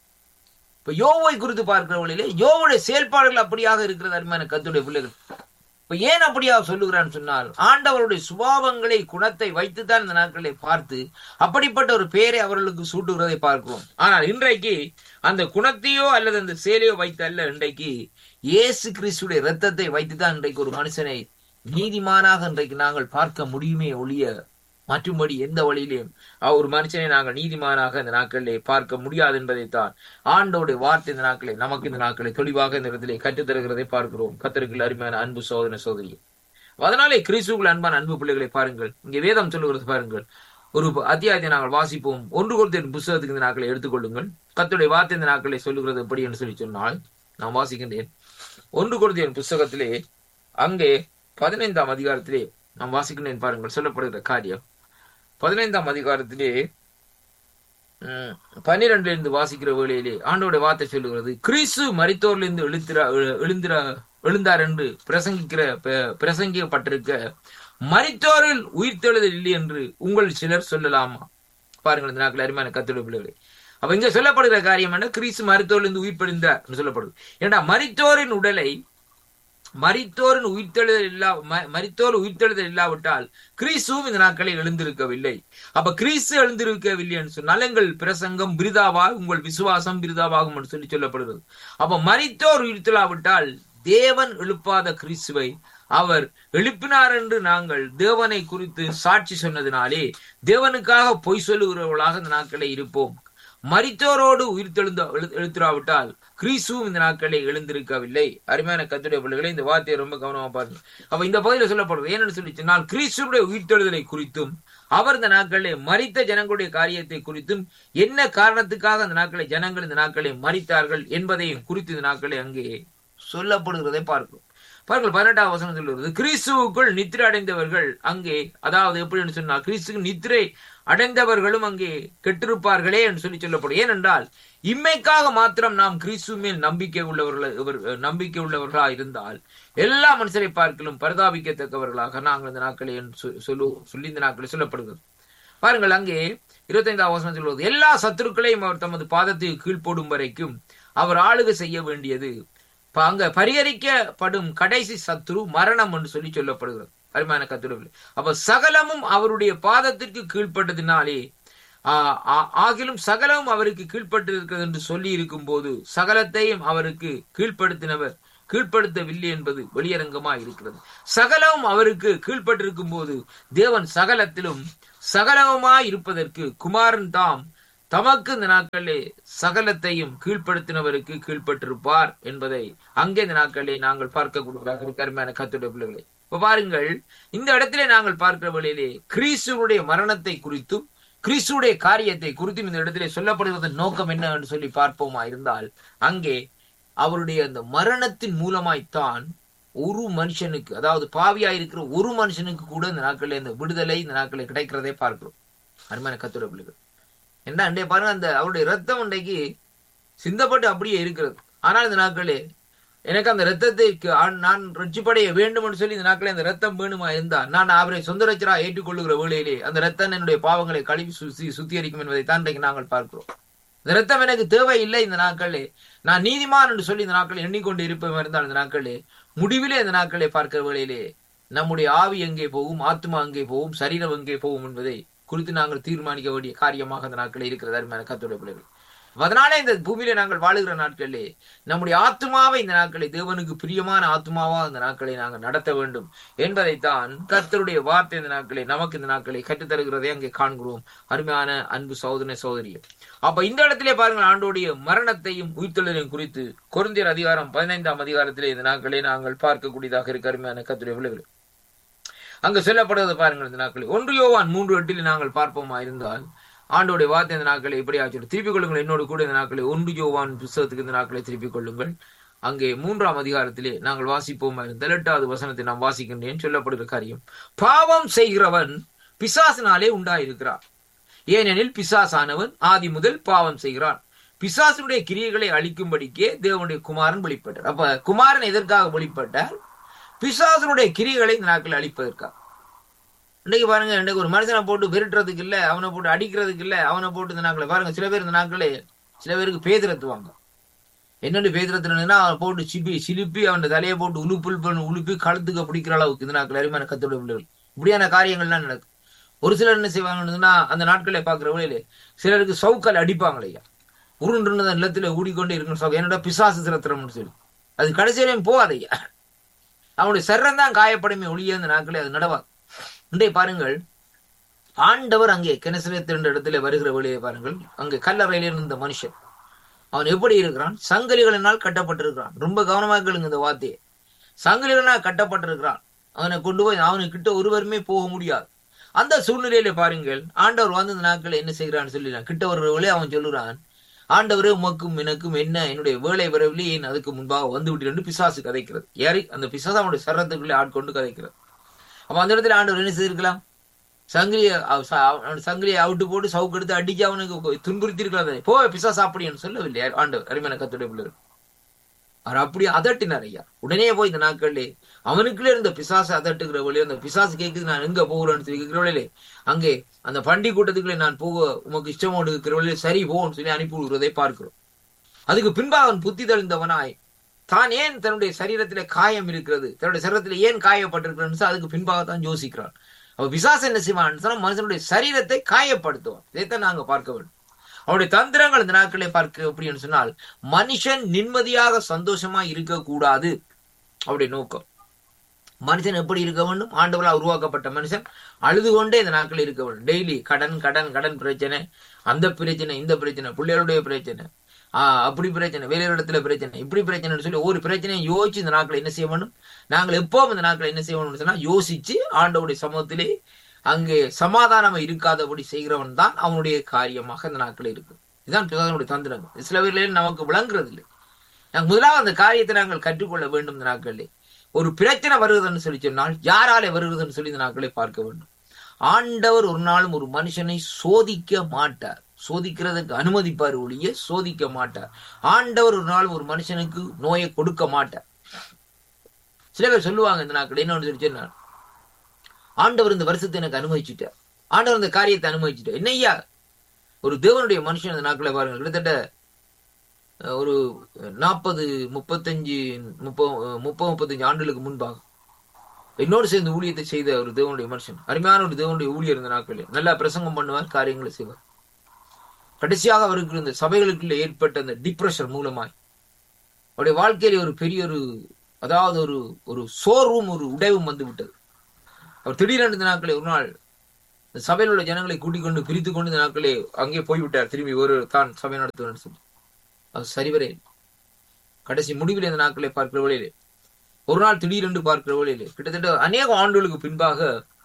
A: இப்ப யோவை குறித்து பார்க்கிற வழியிலே யோவுடைய செயல்பாடுகள் அப்படியாக இருக்கிறது. அருமையான கர்த்தருடைய பிள்ளைகள், இப்ப ஏன் அப்படியாக சொல்லுகிறான்னு சொன்னால் ஆண்டவருடைய சுபாவங்களை, குணத்தை வைத்துத்தான் இந்த நாட்களை பார்த்து அப்படிப்பட்ட ஒரு பெயரை அவர்களுக்கு சூட்டுகிறதை பார்க்கிறோம். ஆனால் இன்றைக்கு அந்த குணத்தையோ அல்லது அந்த செயலையோ வைத்து அல்ல, இன்றைக்கு இயேசு கிறிஸ்துடைய ரத்தத்தை வைத்துதான் இன்றைக்கு ஒரு மனுஷனை நீதிமானாக இன்றைக்கு நாங்கள் பார்க்க முடியுமே ஒழிய மற்றும்படி எந்த வழியிலையும் ஒரு மனுஷனை நாங்கள் நீதிமானாக இந்த நாட்களிலே பார்க்க முடியாது என்பதைத்தான் ஆண்டோடைய வார்த்தை இந்த நாட்களை நமக்கு இந்த நாட்களை தெளிவாக இந்த இடத்திலே கற்றுத்தருகிறதை பார்க்கிறோம். கர்த்தருக்கு அருமையான அன்பு சோதனை சோதரி. அதனாலே கிறிஸ்துவுக்குள் அன்பான அன்பு பிள்ளைகளை பாருங்கள், இங்கே வேதம் சொல்லுகிறது பாருங்கள். ஒரு அத்தியாயத்தை நாங்கள் வாசிப்போம். 1 கொரிந்தியர் புத்தகத்துக்கு இந்த நாட்களை எடுத்துக்கொள்ளுங்கள். கர்த்தருடைய வார்த்தை இந்த நாட்களை சொல்லுகிறது எப்படி என்று சொல்லி சொன்னால் நான் வாசிக்கின்றேன். 1 கொரிந்தியர் புத்தகத்திலே அங்கே 15ஆம் அதிகாரத்திலே நாம் வாசிக்கின்றேன். பாருங்கள் சொல்லப்படுகிற காரியம் 15ஆம் அதிகாரத்திலே 12 வாசிக்கிற வேளையிலே ஆண்டவருடைய வார்த்தை சொல்லுகிறது, கிறிஸ்து மரித்தோரிலிருந்து எழுந்தார் என்று பிரசங்கிக்கப்பட்டிருக்க மரித்தோரில் உயிர்த்தெழுதல் இல்லை என்று உங்கள் சிலர் சொல்லலாமா? பாருங்கள் இந்த நாட்கள் அருமையான கர்த்தருடைய பிள்ளைகளே, அப்ப இங்க சொல்லப்படுகிற காரியம் என்ன? கிறிஸ்து மரித்தோரிலிருந்து உயிர்ப்பெழுந்தார் என்று சொல்லப்படுது. ஏன்னா மரித்தோரின் உடலை மரித்தோர் உயிர்த்தெழுதல் இல்லாவிட்டால் கிறிஸ்துவும் இந்த நாட்களில் எழுந்திருக்கவில்லை. அப்ப கிறிஸ்து எழுந்திருக்கவில்லை என்று சொன்னால் எங்கள் பிரசங்கம் விருதாவாக, உங்கள் விசுவாசம் விருதாவாகும் என்று சொல்லி சொல்லப்படுகிறது. அப்ப மரித்தோர் உயிர்த்தெழாவிட்டால் தேவன் எழுப்பாத கிறிஸ்துவை அவர் எழுப்பினார் என்று நாங்கள் தேவனை குறித்து சாட்சி சொன்னதினாலே தேவனுக்காக பொய் சொல்லுகிறவர்களாக இந்த நாட்களை இருப்போம். மரித்தோரோடு எழுத்திராவிட்டால் கிறிஸ்துவும் இந்த நாட்களை எழுந்திருக்கவில்லை. அருமையான கர்த்தருடைய பிள்ளைகளை, இந்த வார்த்தையை ரொம்ப கவனமா பாருங்க. அப்ப இந்த பகுதியில் சொல்லப்படுறது ஏன்னு சொல்லி சொன்னால் கிறிஸ்துடைய உயிர்த்தெழுதலை குறித்தும் அவர் இந்த நாட்களிலே மரித்த ஜனங்களுடைய காரியத்தை குறித்தும் என்ன காரணத்துக்காக அந்த நாட்களை ஜனங்கள் இந்த நாட்களை மரித்தார்கள் என்பதையும் குறித்து இந்த நாட்களை அங்கே சொல்லப்படுகிறதை பார்க்கிறோம். பாருங்கள் 18ஆம் வசனம் சொல்லுகிறது, கிறிஸ்துவுக்குள் நித்திரை அடைந்தவர்கள் அங்கே, அதாவது எப்படின்னு சொன்னால் கிறிஸ்துக்கு நித்திரை அடைந்தவர்களும் அங்கே கெட்டிருப்பார்களே என்று சொல்லி சொல்லப்படும். ஏனென்றால் இம்மைக்காக மாத்திரம் நாம் கிறிஸ்து மேல் நம்பிக்கை உள்ளவர்களா இருந்தால் எல்லா மனுஷரை பார்க்கலும் பரிதாபிக்கத்தக்கவர்களாக நாங்கள் இந்த நாட்களை சொல்லி இந்த நாட்களை சொல்லப்படுகிறது. பாருங்கள் அங்கே 25ஆம் வசனம் சொல்வது, எல்லா சத்துருக்களையும் அவர் தமது பாதத்துக்கு கீழ்ப்போடும் வரைக்கும் அவர் ஆளுகை செய்ய வேண்டியது. அங்க பரிகரிக்கப்படும் கடைசி சத்துரு மரணம் என்று சொல்லி சொல்லப்படுகிறது. அருமையான கர்த்தருடைய, அப்ப சகலமும் அவருடைய பாதத்திற்கு கீழ்ப்பட்டதினாலே ஆகிலும் சகலமும் அவருக்கு கீழ்ப்பட்டு இருக்கிறது என்று சொல்லி இருக்கும் போது சகலத்தையும் அவருக்கு கீழ்ப்படுத்தினவர் கீழ்ப்படுத்தவில்லை என்பது வெளியரங்கமாய் இருக்கிறது. சகலமும் அவருக்கு கீழ்ப்பட்டிருக்கும் போது தேவன் சகலத்திலும் சகலமாய் இருப்பதற்கு குமாரன் தாம் தமக்கு இந்த நாட்களிலே சகலத்தையும் கீழ்ப்படுத்தினவருக்கு கீழ்ப்பட்டிருப்பார் என்பதை அங்கே இந்த நாட்களிலே நாங்கள் பார்க்கக்கூடிய கருமையான கர்த்தருடைய பிள்ளைகளை. இப்ப பாருங்கள், இந்த இடத்திலே நாங்கள் பார்க்கிற வழியிலே கிறிஸ்துவுடைய மரணத்தை குறித்தும் கிறிஸ்துவுடைய காரியத்தை குறித்தும் இந்த இடத்திலே சொல்லப்படுவதன் நோக்கம் என்ன என்று சொல்லி பார்ப்போமா இருந்தால், அங்கே அவருடைய அந்த மரணத்தின் மூலமாய்த்தான் ஒரு மனுஷனுக்கு, அதாவது பாவியாயிருக்கிற ஒரு மனுஷனுக்கு கூட இந்த நாட்களில் இந்த விடுதலை இந்த நாட்களில் கிடைக்கிறதே பார்க்கிறோம். அருமையான கர்த்தருடைய பிள்ளைகள், என்ன அண்டே பாருங்க, அந்த அவருடைய ரத்தம் அன்றைக்கு சிந்தப்பட்டு அப்படியே இருக்கிறது. ஆனால் இந்த நாட்களே எனக்கு அந்த ரத்தத்தை நான் ரட்சிப்படைய வேண்டும் என்று சொல்லி இந்த நாட்களே அந்த ரத்தம் வேணுமா இருந்தால் நான் அவரை சொந்த ரட்சரா ஏற்றுக்கொள்ளுகிற வேளையிலே அந்த ரத்தம் என்னுடைய பாவங்களை கழுவி சுத்திகரிக்கும் என்பதை தான் இன்றைக்கு நாங்கள் பார்க்கிறோம். இந்த ரத்தம் எனக்கு தேவையில்லை, இந்த நாட்களே நான் நீதிமான் என்று சொல்லி இந்த நாட்களை எண்ணிக்கொண்டு இருப்பவன் இருந்தால் இந்த நாட்களே முடிவிலே இந்த நாட்களை பார்க்கிற வேளையிலே நம்முடைய ஆவி எங்கே போகும், ஆத்மா எங்கே போகும், சரீரம் எங்கே போகும் என்பதை குறித்து நாங்கள் தீர்மானிக்க வேண்டிய காரியமாக அந்த நாட்களில் இருக்கிறது. அருமையான கர்த்தருடைய பிள்ளைகள், அதனாலே இந்த பூமியிலே நாங்கள் வாழுகிற நாட்களிலே நம்முடைய ஆத்மாவை இந்த நாட்களை தேவனுக்கு பிரியமான ஆத்மாவா இந்த நாட்களை நாங்கள் நடத்த வேண்டும் என்பதைத்தான் கர்த்தருடைய வார்த்தை இந்த நாட்களை நமக்கு இந்த நாட்களை கற்றுத்தருகிறதை அங்கே காண்கிறோம். அருமையான அன்பு சகோதர சகோதரியே, அப்ப இந்த இடத்திலே பாருங்கள், ஆண்டோடைய மரணத்தையும் உயிர்த்தெழுதலையும் குறித்து கொரிந்தியர் அதிகாரம் 15ஆம் அதிகாரத்திலே இந்த நாட்களை நாங்கள் பார்க்கக்கூடியதாக இருக்க அருமையான கர்த்தருடைய பிள்ளைகள். அங்கு சொல்லப்படுவது பாருங்கள், இந்த நாட்களை 1 யோவான் 3:8 நாங்கள் பார்ப்போமா இருந்தால் ஆண்டோடைய வார்த்தை இந்த நாட்களை எப்படி ஆச்சு, திருப்பிக் கொள்ளுங்கள் என்னோடு கூட இந்த நாட்களை 1 யோவான் புத்தகத்துக்கு இந்த நாட்களை திருப்பிக் கொள்ளுங்கள். அங்கே 3ஆம் அதிகாரத்திலே நாங்கள் வாசிப்போமா இருந்தால் 8வது வசனத்தை நாம் வாசிக்கின்றேன். சொல்லப்படுகிற காரியம், பாவம் செய்கிறவன் பிசாசினாலே உண்டாயிருக்கிறார், ஏனெனில் பிசாசானவன் ஆதி முதல் பாவம் செய்கிறான், பிசாசுடைய கிரியைகளை அழிக்கும்படிக்கே தேவனுடைய குமாரன் வெளிப்பட்டார். அப்ப குமாரன் எதற்காக வெளிப்பட்டார்? பிசாசுடைய கிரியைகளை இந்த நாட்கள் அழிப்பதற்காக. இன்னைக்கு பாருங்க, இன்னைக்கு ஒரு மனுஷனை போட்டு விரட்டுறதுக்கு இல்ல, அவனை போட்டு அடிக்கிறதுக்கு இல்ல, அவனை போட்டு இந்த நாட்களை பாருங்க, சில பேர் இந்த நாட்களே சில பேருக்கு பேதிரத்துவாங்க. என்னென்னு பேதிரத்துனா அவனை போட்டு சிலிப்பி அவன் தலையை போட்டு உழுப்பி கழுத்துக்க பிடிக்கிற அளவுக்கு இந்த நாட்கள் அருமையான கர்த்தருடைய பிள்ளைகள் இப்படியான காரியங்கள்லாம் நடக்கும். ஒரு சிலர் என்ன செய்வாங்கன்னா அந்த நாட்களை பார்க்கிற வழியிலே சிலருக்கு சவுக்கால் அடிப்பாங்களையா, உருண்டு நிலத்துல ஊடிக்கொண்டே இருக்கணும், என்னோட பிசாசு சிரத்திரம்னு சொல்லி அது கடைசியிலையும் போகாதையா, அவனுடைய சர்றம் தான் காயப்படுமே ஒளிய அந்த நாட்களே அது நடவாது. இன்றைய பாருங்கள், ஆண்டவர் அங்கே கெனசரேத் என்ற இடத்துல வருகிற வழியை பாருங்கள், அங்கே கல்லறையில இருந்த மனுஷன் அவன் எப்படி இருக்கிறான்? சங்கிலிகளினால் கட்டப்பட்டிருக்கிறான். ரொம்ப கவனமாக கேளுங்க இந்த வார்த்தையை, சங்கிலிகளினால் கட்டப்பட்டிருக்கிறான். அவனை கொண்டு போய் அவனுக்கிட்ட ஒருவருமே போக முடியாது. அந்த சூழ்நிலையில பாருங்கள், ஆண்டவர் வந்து இந்த நாட்களை என்ன செய்கிறான்னு சொல்லிடுறான். கிட்ட வருவர்களே அவன் சொல்லுறான், ஆண்டவரே உமக்கும் எனக்கும் என்ன, என்னுடைய வேலை வரவில்லை, ஏன் அதுக்கு முன்பாக வந்து விட்டு பிசாசு கதைக்கிறது. ஏறி அந்த பிசாசு அவனுடைய சரத்துக்குள்ளே ஆட்கொண்டு கதைக்கிறது. அப்ப அந்த இடத்துல ஆண்டவர் என்ன செய்திருக்கலாம்? சங்கிலியை அவுட்டு போட்டு சவுக்கு எடுத்து அடிச்சு அவனுக்கு துன்புறுத்தி இருக்கலாம். போ பிசாசு அப்படின்னு சொல்லவில்லை ஆண்டவர். அருமையான கர்த்தருடைய பிள்ளைகள், அவர் அப்படியே அதட்டினார் ஐயா. உடனே போய் இந்த நாட்கள்லே அவனுக்குள்ளே இருந்த பிசாசு அதட்டுகிற வழியே அந்த பிசாசு கேட்குது, நான் எங்க போகிறேன்னு சொல்லி கேட்கிற வழியிலே அங்கே அந்த பண்டி கூட்டத்துக்குள்ளே நான் போக உமக்கு இஷ்டமோடு இருக்கிற வழியிலே சரி போன்னு சொல்லி அனுப்பி விடுவதை பார்க்கிறோம். அதுக்கு பின்பாக அவன் புத்தி தெளிந்தவனாய் தான் ஏன் தன்னுடைய சரீரத்திலே காயம் இருக்கிறது, தன்னுடைய சரீரத்திலே ஏன் காயப்பட்டிருக்கிறது அதுக்கு பின்பாகத்தான் யோசிக்கிறான். அவ பிசாசு என்ன செய்வான்? மனுஷனுடைய சரீரத்தை காயப்படுத்துவான். இதைத்தான் நாங்க பார்க்க வேண்டும். அவருடைய தந்திரங்கள் இந்த நாட்களை பார்க்க அப்படின்னு சொன்னால் மனுஷன் நிம்மதியாக சந்தோஷமா இருக்கக்கூடாது. அவருடைய நோக்கம் மனுஷன் எப்படி இருக்க வேண்டும்? ஆண்டவரால் உருவாக்கப்பட்ட மனுஷன் அழுது கொண்டே இந்த நாட்கள் இருக்க வேண்டும். டெய்லி கடன் கடன் கடன் பிரச்சனை, அந்த பிரச்சனை, இந்த பிரச்சனை, பிள்ளைகளுடைய பிரச்சனை, அப்படி பிரச்சனை, வேலையிடத்துல பிரச்சனை, இப்படி பிரச்சனைன்னு சொல்லி ஒரு பிரச்சனையை யோசிச்சு இந்த நாட்களை என்ன செய்ய வேண்டும்? நாங்கள் எப்பவும் இந்த நாட்களை என்ன செய்யணும்னு சொன்னா யோசிச்சு ஆண்டவருடைய சமூகத்திலே அங்கே சமாதானம் இருக்காதபடி செய்கிறவன் தான் அவனுடைய காரியமாக இந்த நாட்கள் இருக்கு. இதுதான் பிதாவினுடைய தந்திரங்கள். சில பேர்ல நமக்கு விளங்குறது இல்லை. நாங்கள் முதலாவது அந்த காரியத்தை நாங்கள் கற்றுக்கொள்ள வேண்டும். இந்த நாட்களிலே ஒரு பிரச்சனை வருகிறதுன்னு சொல்லி சொன்னால் யாராலே வருகிறதுன்னு சொல்லி இந்த நாட்களை பார்க்க வேண்டும். ஆண்டவர் ஒரு நாளும் ஒரு மனுஷனை சோதிக்க மாட்டார். சோதிக்கிறதுக்கு அனுமதிப்பார் ஒழிய சோதிக்க மாட்டார். ஆண்டவர் ஒரு நாள் ஒரு மனுஷனுக்கு நோயை கொடுக்க மாட்டார். சில பேர் சொல்லுவாங்க இந்த நாட்கள் என்ன சொல்லி சொன்னார், ஆண்டவர் இந்த வருஷத்தை எனக்கு அனுமதிச்சுட்டார், ஆண்டவர் இந்த காரியத்தை அனுமதிச்சுட்டார். என்னையா ஒரு தேவனுடைய மனுஷன் இந்த நாட்களை பாருங்க, கிட்டத்தட்ட ஒரு 35 ஆண்டுகளுக்கு முன்பாக என்னோடு சேர்ந்து ஊழியத்தை செய்த ஒரு தேவனுடைய மனுஷன், அருமையான ஒரு தேவனுடைய ஊழியர். இந்த நாட்களில் நல்லா பிரசங்கம் பண்ணுவார், காரியங்களை செய்வார். கடைசியாக அவருக்கு இந்த சபைகளுக்குள்ள ஏற்பட்ட அந்த டிப்ரெஷன் மூலமாய் அவருடைய வாழ்க்கையில ஒரு பெரிய ஒரு அதாவது ஒரு ஒரு சோர்வும் ஒரு உடைவும் வந்து விட்டது. அவர் திடீரென்று இந்த நாட்களை ஒரு நாள் இந்த சபையில் உள்ள ஜனங்களை கூட்டிக் கொண்டு பிரித்துக் கொண்டு இந்த நாட்களே அங்கே போய்விட்டார். திரும்பி ஒரு தான் சபை நடத்துவார் சொல்லி அது சரிவரே கடைசி முடிவில் இந்த நாட்களை பார்க்கிற வழியிலே ஒரு நாள் திடீரென்று பார்க்கிற வழியிலே கிட்டத்தட்ட அநேக ஆண்டுகளுக்கு பின்பாக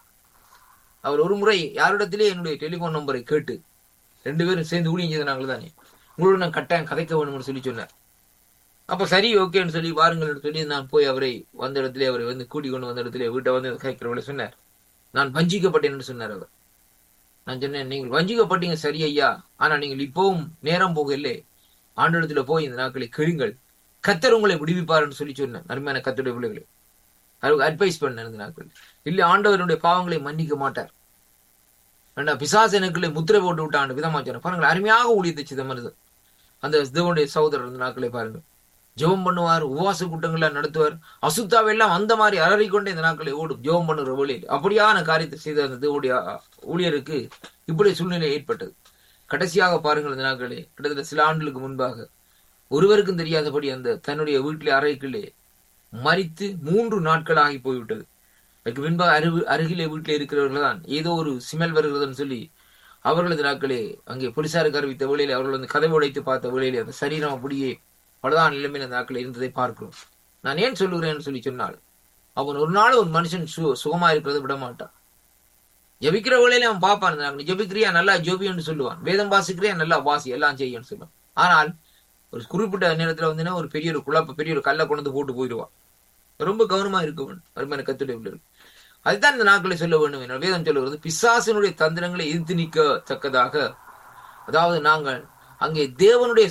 A: அவர் ஒரு முறை யாரிடத்திலே என்னுடைய டெலிபோன் நம்பரை கேட்டு 2 பேரும் சேர்ந்து ஊழியம் செய்த நாங்கள் தானே உங்களோட நான் கட்டாயம் கதைக்க வேணும்னு சொல்லி சொன்னார். அப்ப சரி ஓகேன்னு சொல்லி வாருங்கள் சொல்லி நான் போய் அவரை வந்த இடத்திலே அவரை வந்து கூட்டிக் கொண்டு வந்த இடத்திலே வீட்டை வந்து கேட்கிறவளை சொன்னார். நான் வஞ்சிக்கப்பட்டேன்னு சொன்னார் அவர். நான் சொன்னேன், நீங்கள் வஞ்சிக்கப்பட்டீங்க சரி ஐயா, ஆனா நீங்கள் இப்பவும் நேரம் போக இல்லை, ஆண்டவரிடத்துல போய் இந்த நாட்களை கெழுங்கள், கர்த்தர் உங்களை விடுவிப்பாருன்னு சொல்லி சொன்னேன். அருமையான கர்த்தருடைய பிள்ளைகளை அவருக்கு அட்வைஸ் பண்ண இந்த நாட்கள் இல்ல, ஆண்டவருடைய பாவங்களை மன்னிக்க மாட்டார். பிசாசு எனக்குள்ளே முத்திரை போட்டு விட்டான் விதமா சொன்ன பாருங்கள். அருமையாக ஊழியத்தை செய்த மனிதர் அந்த தேவனுடைய சகோதரர் இந்த நாட்களை பாருங்கள். ஜெபம் பண்ணுவார், உபவாச கூட்டங்களை நடத்துவார், அசுத்தாவெல்லாம் அந்த மாதிரி அலறிக்கொண்டே இந்த நாட்களை ஓடும் ஜெபம் பண்ணுற வழியில். அப்படியான காரியத்தை செய்த அந்த தேவனுடைய ஊழியருக்கு இப்படி சூழ்நிலை ஏற்பட்டது. கடைசியாக பாருங்கள் இந்த நாட்களே கிட்டத்தட்ட சில ஆண்டுகளுக்கு முன்பாக ஒருவருக்கும் தெரியாதபடி அந்த தன்னுடைய வீட்டிலே அறைக்குள்ளே மரித்து 3 நாட்கள் ஆகி போய்விட்டது. அதுக்கு பின்பாக அருகிலே வீட்டிலே இருக்கிறவர்கள் தான் ஏதோ ஒரு சிமல் வருகிறதுன்னு சொல்லி அவர்களது நாட்களே அங்கே போலீசாருக்கு அறிவித்த வேளையிலே அவர்கள் வந்து கதவை உடைத்து பார்த்த வேளையிலே அந்த சரீரம் அப்படியே பலதான் நிலைமையில் அந்த நாட்களில் இருந்ததை பார்க்கிறோம். நான் ஏன் சொல்லுகிறேன்னு சொல்லி சொன்னால், அவன் ஒரு நாள் ஒரு மனுஷன் சுகமா இருக்கிறத விட மாட்டான். ஜபிக்கிற வேளையில அவன் பார்ப்பான், நீ ஜபிக்கிறியா நல்லா ஜோபின்னு சொல்லுவான், வேதம் வாசிக்கிறியா நல்லா வாசி எல்லாம் செய்யன்னு சொல்லுவான். ஆனால் ஒரு குறிப்பிட்ட நேரத்துல வந்து ஒரு பெரிய ஒரு கல்லை கொண்டு போட்டு போயிடுவான். ரொம்ப கவனமா இருக்கவன் அருமையான கர்த்தருடைய பிள்ளைகள். அதுதான் இந்த நாட்களை சொல்ல வேண்டும் என வேதம் சொல்லுகிறது. பிசாசினுடைய தந்திரங்களை எதிர்த்து நிற்கத்தக்கதாக, அதாவது நாங்கள் அங்கே தேவனுடைய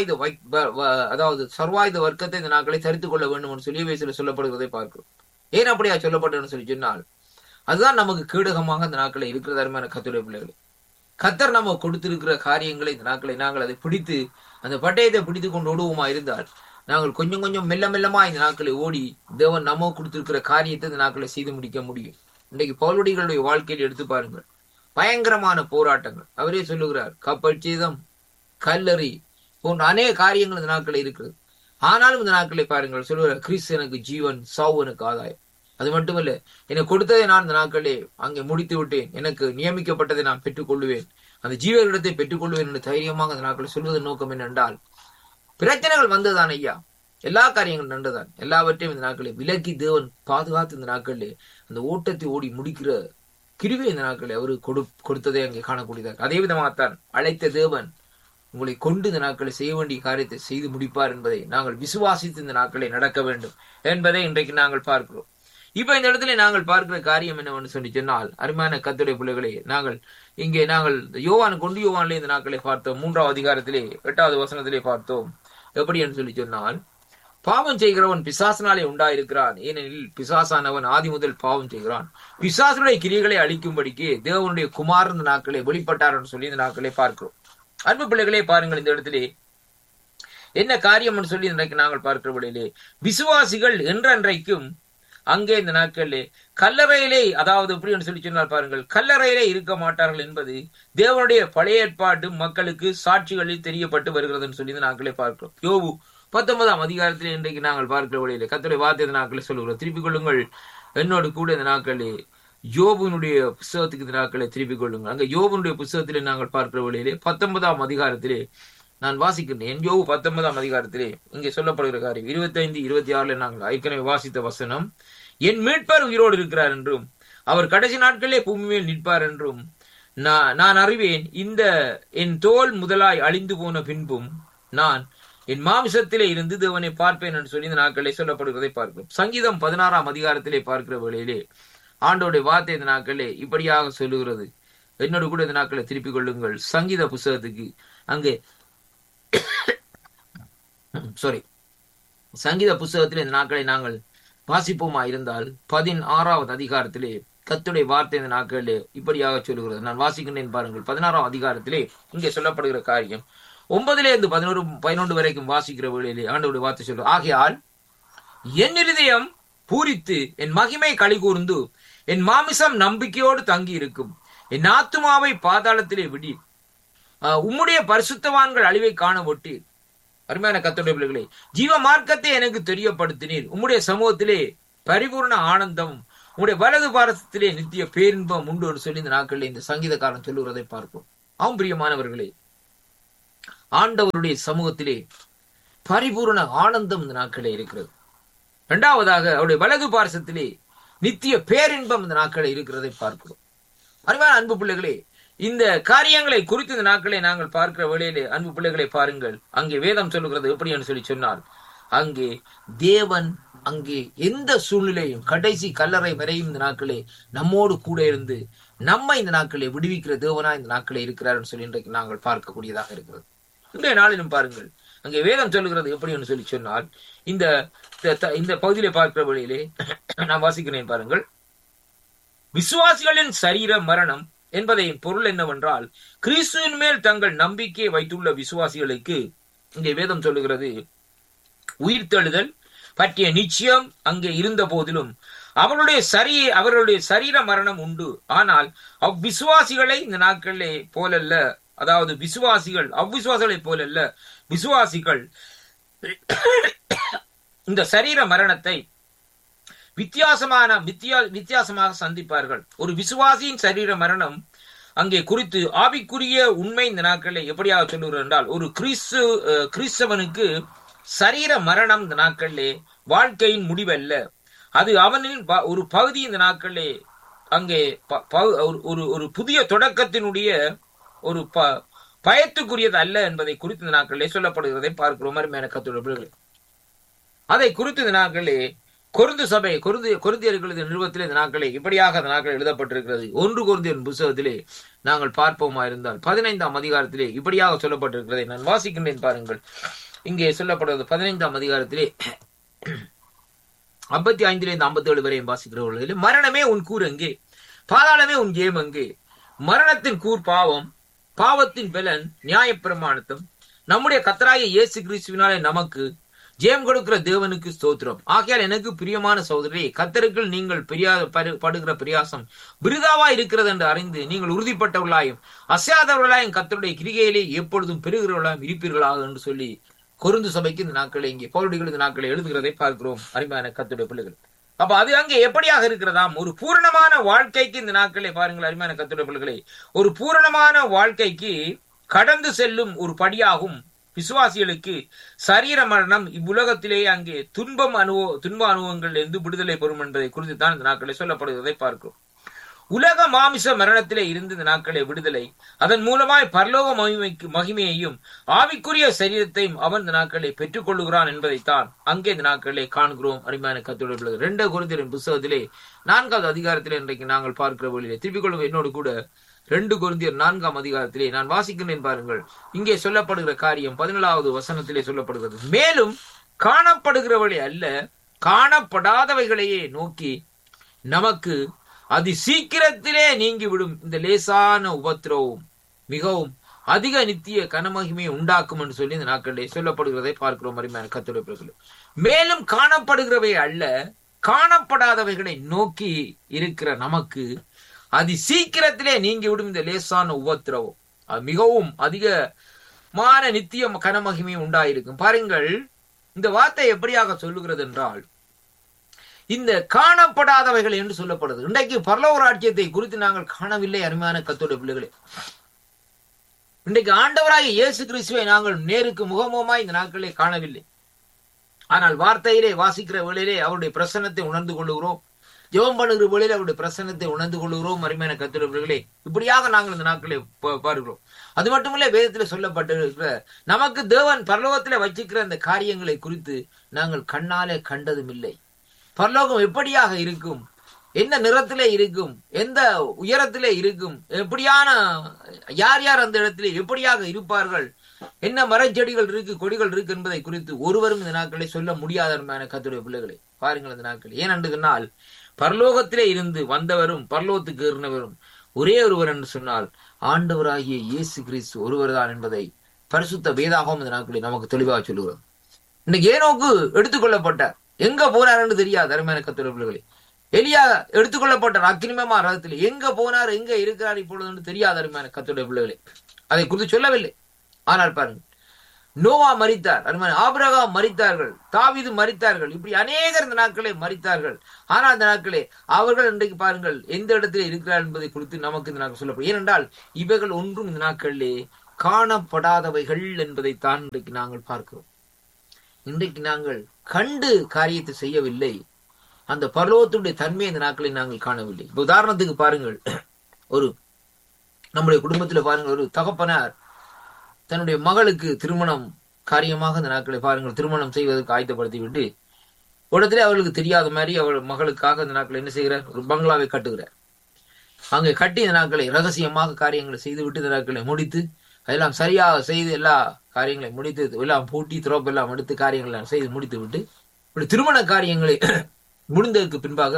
A: சர்வாயுத வர்க்கத்தை இந்த நாட்களை தரித்துக் கொள்ள வேண்டும் என்று சொல்லி வேசில சொல்லப்படுவதை பார்க்கிறோம். ஏன் அப்படியா சொல்லப்பட்டதுன்னு சொல்லி சொன்னால், அதுதான் நமக்கு கேடகமாக இந்த நாட்களை இருக்கிற அருமையான கர்த்தருடைய பிள்ளைகள். கர்த்தர் நம்ம கொடுத்திருக்கிற காரியங்களை இந்த நாட்களை நாங்கள் அதை பிடித்து அந்த பட்டயத்தை பிடித்து கொண்டு ஓடுவோமா இருந்தால், நாங்கள் கொஞ்சம் கொஞ்சம் மெல்லமா இந்த நாட்களை ஓடி தேவன் நம்ம கொடுத்திருக்கிற காரியத்தை இந்த நாட்களை செய்து முடிக்க முடியும். இன்றைக்கு பவுலடிகளுடைய வாழ்க்கையில் எடுத்து பாருங்கள், பயங்கரமான போராட்டங்கள். அவரே சொல்லுகிறார், கப்பல் சேதம், கல்லறி போன்ற அநேக காரியங்கள் இந்த நாட்களை இருக்கிறது. ஆனாலும் இந்த நாட்களை பாருங்கள் சொல்லுகிறார், கிறிஸ்து எனக்கு ஜீவன், சாவு எனக்கு ஆதாயம். அது மட்டுமல்ல, எனக்கு கொடுத்ததை நான் இந்த நாட்களே அங்கே முடித்து விட்டேன், எனக்கு நியமிக்கப்பட்டதை நான் பெற்றுக்கொள்வேன், அந்த ஜீவனிடத்தை பெற்றுக்கொள்வேன் என்று தைரியமாக அந்த நாட்களை சொல்வதன் நோக்கம் என்னென்றால், பிரச்சனைகள் வந்ததுதான் ஐயா, எல்லா காரியங்களும் நன்றதான், எல்லாவற்றையும் இந்த நாட்களை விலக்கி தேவன் பாதுகாத்து இந்த நாட்களிலே அந்த ஓட்டத்தை ஓடி முடிக்கிற கிருபை இந்த நாட்களை அவரு கொடுத்ததை அங்கே காணக்கூடியதாக. அதே விதமாகத்தான் அழைத்த தேவன் உங்களை கொண்டு இந்த நாட்களை செய்ய வேண்டிய காரியத்தை செய்து முடிப்பார் என்பதை நாங்கள் விசுவாசித்து இந்த நாட்களை நடக்க வேண்டும் என்பதை இன்றைக்கு நாங்கள் பார்க்கிறோம். இப்ப இந்த இடத்துல நாங்கள் பார்க்கிற காரியம் என்னவென்று சொல்லி சொன்னால், அருமையான கர்த்தருடைய பிள்ளைகளே, நாங்கள் யோவானிலே இந்த நாட்களை பார்த்தோம். 3ஆம் அதிகாரத்திலே 8வது வசனத்திலே பார்த்தோம். எப்படி என்று சொல்லி சொன்னால், பாவம் செய்கிறவன் பிசாசனாலே உண்டாயிருக்கிறான், ஏனெனில் பிசாசானவன் ஆதி முதல் பாவம் செய்கிறான், பிசாசனுடைய கிரியைகளை அழிக்கும்படிக்கு தேவனுடைய குமாரன் இந்த நாட்களை வெளிப்பட்டார் என்று சொல்லி இந்த நாட்களை பார்க்கிறோம். அன்பு பிள்ளைகளே பாருங்கள், இந்த இடத்திலே என்ன காரியம் சொல்லி இன்றைக்கு நாங்கள் பார்க்கிறபடியிலே, விசுவாசிகள் என்றென்றைக்கும் அங்கே இந்த நாட்களிலே கல்லறையிலே, அதாவது எப்படி என்று சொல்லி சொன்னால் பாருங்கள், கல்லறையிலே இருக்க மாட்டார்கள் என்பது தேவனுடைய பழைய ஏற்பாட்டு மக்களுக்கு சாட்சிகளில் தெரியப்பட்டு வருகிறது சொல்லி இந்த நாட்களை பார்க்கிறோம். யோபு 19ஆம் அதிகாரத்திலே இன்றைக்கு நாங்கள் பார்க்கிறபடியிலே கர்த்தருடைய வார்த்தை இந்த நாட்களை சொல்லுகிறோம். திருப்பிக் கொள்ளுங்கள் என்னோடு கூட இந்த நாட்களே யோபுனுடைய புத்தகத்துக்கு இந்த நாட்களை திருப்பிக் கொள்ளுங்கள். அங்க யோபுனுடைய புத்தகத்திலே நாங்கள் பார்க்கிற வழியிலே 19ஆம் அதிகாரத்திலே நான் வாசிக்கிறேன். யோபு 19ஆம் அதிகாரத்திலே இங்கே சொல்லப்படுகிற காரியம் 25, 26 நாங்கள் ஏற்கனவே வாசித்த வசனம், என் மீட்பர் உயிரோடு இருக்கிறார் என்றும் அவர் கடைசி நாட்களே பூமி மேல் நிற்பார் என்றும் நான் அறிவேன். இந்த என் தோல் முதலாய் அழிந்து போன பின்பும் நான் என் மாமிசத்திலே இருந்து தேவனை பார்ப்பேன் என்று சொல்லி இந்த நாட்களே சொல்லப்படுவதை பார்க்கிறோம். சங்கீதம் 16ஆம் அதிகாரத்திலே பார்க்கிற வேளையிலே ஆண்டோடைய வார்த்தை இந்த நாட்களே இப்படியாக சொல்லுகிறது. என்னோடு கூட இந்த நாட்களை திருப்பிக் கொள்ளுங்கள் சங்கீத புஸ்தகத்துக்கு. அங்கே சங்கீத புஸ்தகத்திலே இந்த நாட்களை நாங்கள் வாசிப்போமா இருந்தால் 16ஆவது அதிகாரத்திலே கர்த்தருடைய வார்த்தை இந்த நாட்களிலே இப்படியாக சொல்லுகிறது. நான் வாசிக்கின்றேன் பாருங்கள். 16ஆம் அதிகாரத்திலே இங்கே சொல்லப்படுகிற காரியம் 9 11 வரைக்கும் வாசிக்கிற வேளையிலே ஆண்டவருடைய வார்த்தை சொல்ற, ஆகையால் என் இருதயம் பூரித்து என் மகிமை களி கூர்ந்து என் மாமிசம் நம்பிக்கையோடு தங்கி இருக்கும், என் ஆத்துமாவை பாதாளத்திலே விடி, உம்முடைய பரிசுத்தவான்கள் அழிவை காண ஒட்டி, அருமையான கர்த்தருடைய பிள்ளைகளே, ஜீவ மார்க்கத்தை எனக்கு தெரியப்படுத்தினீர். உம்முடைய சமூகத்திலே பரிபூர்ண ஆனந்தம், உம்முடைய வலது பாரசத்திலே நித்திய பேரின்பம் உண்டு என்று சொல்லி இந்த நாட்களில் இந்த சங்கீதக்காரன் சொல்லுகிறதை பார்ப்போம். ஆம் பிரியமானவர்களே, ஆண்டவருடைய சமூகத்திலே பரிபூர்ண ஆனந்தம் இந்த நாட்களே இருக்கிறது. இரண்டாவதாக அவருடைய வலது பாரசத்திலே நித்திய பேரின்பம் இந்த நாட்களே இருக்கிறதை பார்க்கிறோம். அருமையான அன்பு பிள்ளைகளே, இந்த காரியங்களை குறித்து இந்த நாட்களை நாங்கள் பார்க்கிற வேளையிலே அன்பு பிள்ளைகளை பாருங்கள், அங்கே வேதம் சொல்லுகிறது எப்படி என்று சொல்லி சொன்னார். அங்கே தேவன் அங்கே எந்த சூழ்நிலையும் கடைசி கல்லறை வரையும் இந்த நாட்களே நம்மோடு கூட இருந்து நம்மை இந்த நாட்களை விடுவிக்கிற தேவனா இந்த நாட்களே இருக்கிறார் சொல்லி இன்றைக்கு நாங்கள் பார்க்கக்கூடியதாக இருக்கிறது. இன்றைய நாளிலும் பாருங்கள், அங்கே வேதம் சொல்லுகிறது எப்படி என்று சொல்லி சொன்னால், இந்த இந்த பகுதியிலே பார்க்கிற வழியிலே நான் வாசிக்கிறேன் பாருங்கள். விசுவாசிகளின் சரீர மரணம் என்பதையும் பொருள் என்னவென்றால், கிறிஸ்துவின் மேல் தங்கள் நம்பிக்கையை வைத்துள்ள விசுவாசிகளுக்கு இங்கே வேதம் சொல்லுகிறது உயிர்த்தெழுதல் பற்றிய நிச்சயம் அங்கே இருந்த போதிலும் அவர்களுடைய சரீர மரணம் உண்டு. ஆனால் அவ்விசுவாசிகளை இந்த நாட்களே போலல்ல, அதாவது விசுவாசிகள் அவ்விசுவாசிகளை போலல்ல, விசுவாசிகள் இந்த சரீர மரணத்தை வித்தியாசமாக சந்திப்பார்கள். ஒரு விசுவாசியின் சரீர மரணம் அங்கே குறித்து ஆவிக்குரிய உண்மை இந்த நாட்களில் எப்படியாக சொல்லுகிறது என்றால், ஒரு கிறிஸ்தவனுக்கு சரீர மரணம் இந்த நாட்களிலே வாழ்க்கையின் முடிவல்ல, அது அவனின் ஒரு பகுதி. இந்த நாட்களிலே அங்கே ஒரு புதிய தொடக்கத்தினுடைய ஒரு பயத்துக்குரியது அல்ல என்பதை குறித்து இந்த நாட்களிலே சொல்லப்படுகிறதை பார்க்கிறோம். அருமையான கர்த்தருடைய பிள்ளைகளே, அதை குறித்து இந்த நாட்களிலே கொரிந்தியர்களது நிறுவத்திலே இந்த நாட்களே இப்படியாக அந்த நாட்கள் எழுதப்பட்டிருக்கிறது. 1 கொரிந்தியர் புத்தகத்திலே நாங்கள் பார்ப்போமா இருந்தால் 15ஆம் அதிகாரத்திலே இப்படியாக சொல்லப்பட்டிருக்கிறதை நான் வாசிக்கின்றேன் பாருங்கள். இங்கே சொல்லப்படுவது 15ஆம் அதிகாரத்திலே 55 57 வரையும் வாசிக்கிறவர்கள், மரணமே உன் கூர் எங்கே, பாதாளமே உன் ஜெயம் எங்கே? மரணத்தின் கூர் பாவம், பாவத்தின் பலன் நியாயப்பிரமாணத்தும், நம்முடைய கர்த்தராகிய இயேசு கிறிஸ்துவினாலே நமக்கு ஜெயம் கொடுக்கிற தேவனுக்கு ஸ்தோத்திரம். ஆகையால் எனக்கு பிரியமான சகோதரரே, கர்த்தருக்குள் நீங்கள் படுகிற பிரயாசம் விருதாவா இருக்கிறது என்று அறிந்து நீங்கள் உறுதிப்பட்டவர்களாயும் அசையாதவர்களாயும் கர்த்தருடைய கிரிகையிலே எப்பொழுதும் பெறுகிறவர்களாயும் இருப்பீர்களாக என்று சொல்லி கொரிந்து சபைக்கு இந்த நாட்களை இங்கே பவுலடிகள் இந்த நாட்களை எழுதுகிறதை பார்க்கிறோம். அருமையான கர்த்தருடைய பிள்ளைகள், அப்ப அது அங்கே எப்படியாக இருக்கிறதாம்? ஒரு பூரணமான வாழ்க்கைக்கு இந்த நாட்களை பாருங்கள் அருமையான கர்த்தருடைய பிள்ளைகளை, ஒரு பூரணமான வாழ்க்கைக்கு கடந்து செல்லும் ஒரு படியாகும் விசுவாசிகளுக்கு சரீர மரணம் இவ்வுலகத்திலேயே அங்கே துன்ப அனுபவங்கள் இருந்து விடுதலை பெறும் என்பதை குறித்து தான் இந்த நாட்களை சொல்லப்படுவதை பார்க்கிறோம். உலக மாமிச மரணத்திலே இருந்து இந்த நாட்களை விடுதலை, அதன் மூலமாய் பரலோக மகிமையையும் ஆவிக்குரிய சரீரத்தையும் அவன் இந்த நாட்களை பெற்றுக் கொள்ளுகிறான் என்பதைத்தான் அங்கே இந்த நாட்களை காண்கிறோம். அருமையான கர்த்தருடைய 2 கொரிந்தியரின் புத்தகத்திலே 4வது அதிகாரத்திலே இன்றைக்கு நாங்கள் பார்க்கிற வழியிலே திருப்பிக் கொள்ளுங்க என்னோடு கூட. 2 கொரிந்தியர் 4ஆம் அதிகாரத்திலே நான் வாசிக்கிறேன் பாருங்கள். இங்கே சொல்லப்படுகிற காரியம் 17வது வசனத்திலே சொல்லப்படுகிறது. மேலும் காணப்படுகிறவளை அல்ல, காணப்படாதவைகளையே நோக்கி நமக்கு அதி சீக்கிரத்திலே நீங்கிவிடும் இந்த லேசான உபத்திரவம் மிகவும் அதிக நித்திய கனமகிமையை உண்டாக்கும் என்று சொல்லி இந்த நாட்களிலே சொல்லப்படுகிறதை பார்க்கிறோம். அருமையான கர்த்தருடைய பிள்ளைகளே, மேலும் காணப்படுகிறவை அல்ல, காணப்படாதவைகளை நோக்கி இருக்கிற நமக்கு அதி சீக்கிரத்திலே நீங்கிவிடும் இந்த லேசான உபத்திரவம் அது மிகவும் அதிகமான நித்திய கனமகிமை உண்டாயிருக்கும். பாருங்கள், இந்த வார்த்தை எப்படியாக சொல்லுகிறது என்றால், இந்த காணப்படாதவைகள் என்று சொல்லப்படுது. இன்றைக்கு பரலோக ராஜ்யத்தை குறித்து நாங்கள் காணவில்லை. அருமையான கர்த்தருடைய பிள்ளைகளே, இன்றைக்கு ஆண்டவராகிய இயேசு கிறிஸ்துவை நாங்கள் நேருக்கு முகமுகமாய் இந்த நாட்களை காணவில்லை. ஆனால் வார்த்தையிலே வாசிக்கிற வேளையிலே அவருடைய பிரசன்னத்தை உணர்ந்து கொள்ளுகிறோம். ஜெபம் பண்ணுகிற வேளையிலே அவருடைய பிரசன்னத்தை உணர்ந்து கொள்ளுகிறோம். அருமையான கர்த்தருடைய பிள்ளைகளே, இப்படியாக நாங்கள் இந்த நாட்களை பார்க்கிறோம். அது மட்டுமல்ல, வேதத்தில் சொல்லப்பட்டிருக்கிற நமக்கு தேவன் பரலோகத்திலே வச்சிருக்கிற அந்த காரியங்களை குறித்து நாங்கள் கண்ணாலே கண்டதும் இல்லை. பரலோகம் எப்படியாக இருக்கும், எந்த நிறத்திலே இருக்கும், எந்த உயரத்திலே இருக்கும், எப்படியான யார் யார் அந்த இடத்திலே எப்படியாக இருப்பார்கள், என்ன மரச்செடிகள் இருக்கு, கொடிகள் இருக்கு என்பதை குறித்து ஒருவரும் இந்த நாட்களை சொல்ல முடியாத கர்த்தருடைய பிள்ளைகளை பாருங்கள். இந்த நாட்கள் ஏனென்று சொன்னால், பரலோகத்திலே இருந்து வந்தவரும் பரலோகத்துக்கு ஏறினவரும் ஒரே ஒருவர் என்று சொன்னால் ஆண்டவராகிய இயேசு கிறிஸ்து ஒருவர் தான் என்பதை பரிசுத்த வேதாகமம் இந்த நாட்களில் நமக்கு தெளிவாக சொல்லுகிறது. இன்னைக்கு ஏனோக்கு எடுத்துக்கொள்ளப்பட்டார், எங்க போனார் என்று தெரியாது. அருமையான கர்த்தருடைய பிள்ளைகளே, எலியா எடுத்துக்கொள்ளப்பட்டார் அக்கினிமமா ரகத்தில், எங்க போனார், எங்க இருக்கிறார் இப்பொழுது என்று தெரியாது. அருமையான கர்த்தருடைய பிள்ளைகளே, அதை குறித்து சொல்லவில்லை. ஆனால் பாருங்கள், நோவா மரித்தார், ஆபிரகாம் மரித்தார்கள், தாவீது மரித்தார்கள், இப்படி அநேகர் இந்த நாட்களே மரித்தார்கள். ஆனால் இந்த நாட்களே அவர்கள் இன்றைக்கு பாருங்கள் எந்த இடத்துல இருக்கிறார் என்பதை குறித்து நமக்கு இந்த நாட்கள் சொல்லப்படும். ஏனென்றால் இவைகள் ஒன்றும் இந்த நாட்களிலே காணப்படாதவைகள் என்பதைத்தான் இன்றைக்கு நாங்கள் பார்க்கிறோம். இன்றைக்கு நாங்கள் கண்டு காரியத்தை செய்யவில்லை, அந்த பரலோகத்துடைய தன்மையை இந்த நாட்களில் நாங்கள் காணவில்லை. இப்ப உதாரணத்துக்கு பாருங்கள், ஒரு நம்முடைய குடும்பத்துல பாருங்கள், ஒரு தகப்பனார் தன்னுடைய மகளுக்கு திருமணம் காரியமாக இந்த நாட்களை பாருங்கள் திருமணம் செய்வதற்கு ஆயத்தப்படுத்தி விட்டு உடனே அவர்களுக்கு தெரியாத மாதிரி அவள் மகளுக்காக இந்த நாட்களை என்ன செய்கிறார், ஒரு பங்களாவை கட்டுகிறார். அங்கே கட்டி இந்த நாட்களை ரகசியமாக காரியங்களை செய்து விட்டு இந்த நாட்களை முடித்து அதெல்லாம் சரியாக செய்து எல்லா காரியங்களை முடித்து எல்லாம் பூட்டி துரோப்பு எல்லாம் எடுத்து காரியங்களை செய்து முடித்து விட்டு இப்படி திருமண காரியங்களை முடிந்ததற்கு பின்பாக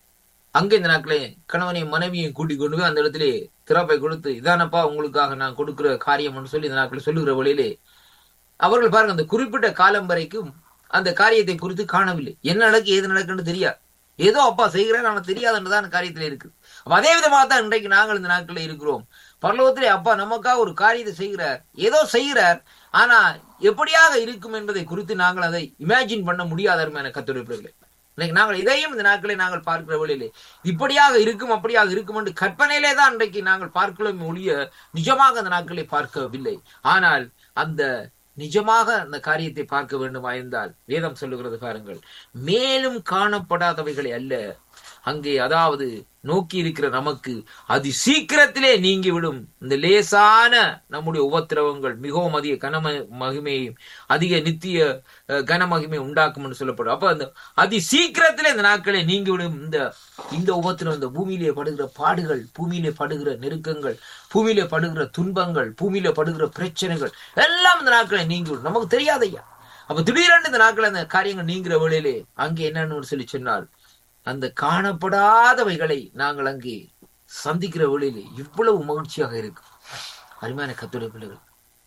A: அங்கே இந்த நாட்களே கணவனையும் மனைவியையும் கூட்டிக் கொண்டு போய் அந்த இடத்திலே திறப்பை கொடுத்து இதானப்பா உங்களுக்காக நான் கொடுக்கிற காரியம் சொல்லி இந்த நாட்களை சொல்லுகிற வழியிலே அவர்கள் பாருங்க அந்த குறிப்பிட்ட காலம் வரைக்கும் அந்த காரியத்தை குறித்து காணவில்லை. என்ன நடக்கு ஏது நடக்குன்னு தெரியாது, ஏதோ அப்பா செய்கிறார் ஆனால் தெரியாதுன்றதான் காரியத்திலே இருக்கு. அப்ப அதே விதமாக தான் இன்றைக்கு நாங்கள் இந்த நாட்களில் இருக்கிறோம். பரலோகத்திலே அப்பா நமக்காக ஒரு காரியத்தை செய்கிறார், ஏதோ செய்கிறார், ஆனா எப்படியாக இருக்கும் என்பதை குறித்து நாங்கள் அதை இமேஜின் பண்ண முடியாத அருமையான கர்த்தருடைய பிள்ளைகளே. இன்னைக்கு நாங்கள் இதையும் இந்த நாட்களை நாங்கள் பார்க்கிற வழியிலே இப்படியாக இருக்கும் அப்படியாக இருக்கும் என்று கற்பனையிலே தான் இன்றைக்கு நாங்கள் பார்க்கலாம் ஒழிய நிஜமாக அந்த நாட்களை பார்க்கவில்லை. ஆனால் அந்த நிஜமாக அந்த காரியத்தை பார்க்க வேண்டுமா இருந்தால் வேதம் சொல்லுகிறது பாருங்கள், மேலும் காணப்படாதவைகளை அல்ல, அங்கே அதாவது நோக்கி இருக்கிற நமக்கு அது சீக்கிரத்திலே நீங்கிவிடும் இந்த லேசான நம்முடைய உபத்திரவங்கள் மிகவும் அதிக கனமகிமையும் அதிக நித்திய கனமகிமை உண்டாக்கும் என்று சொல்லப்படும். அப்ப அந்த அதி சீக்கிரத்திலே இந்த நாட்களே நீங்கிவிடும் இந்த உபத்திரம், இந்த பூமியிலே படுகிற பாடுகள், பூமியிலே படுகிற நெருக்கங்கள், பூமியிலே படுகிற துன்பங்கள், பூமியிலே படுகிற பிரச்சனைகள் எல்லாம் இந்த நாட்களை நீங்கிவிடும். நமக்கு தெரியாதையா. அப்ப திடீரென்று இந்த நாட்கள் அந்த காரியங்கள் நீங்கிற வேளையிலே அங்கே என்னன்னு சொல்லி சொன்னால் அந்த காணப்படாதவைகளை நாங்கள் அங்கே சந்திக்கிற வேளையிலே இவ்வளவு மகிழ்ச்சியாக இருக்கும் அருமையான கர்த்தருடைய பிள்ளைகள்.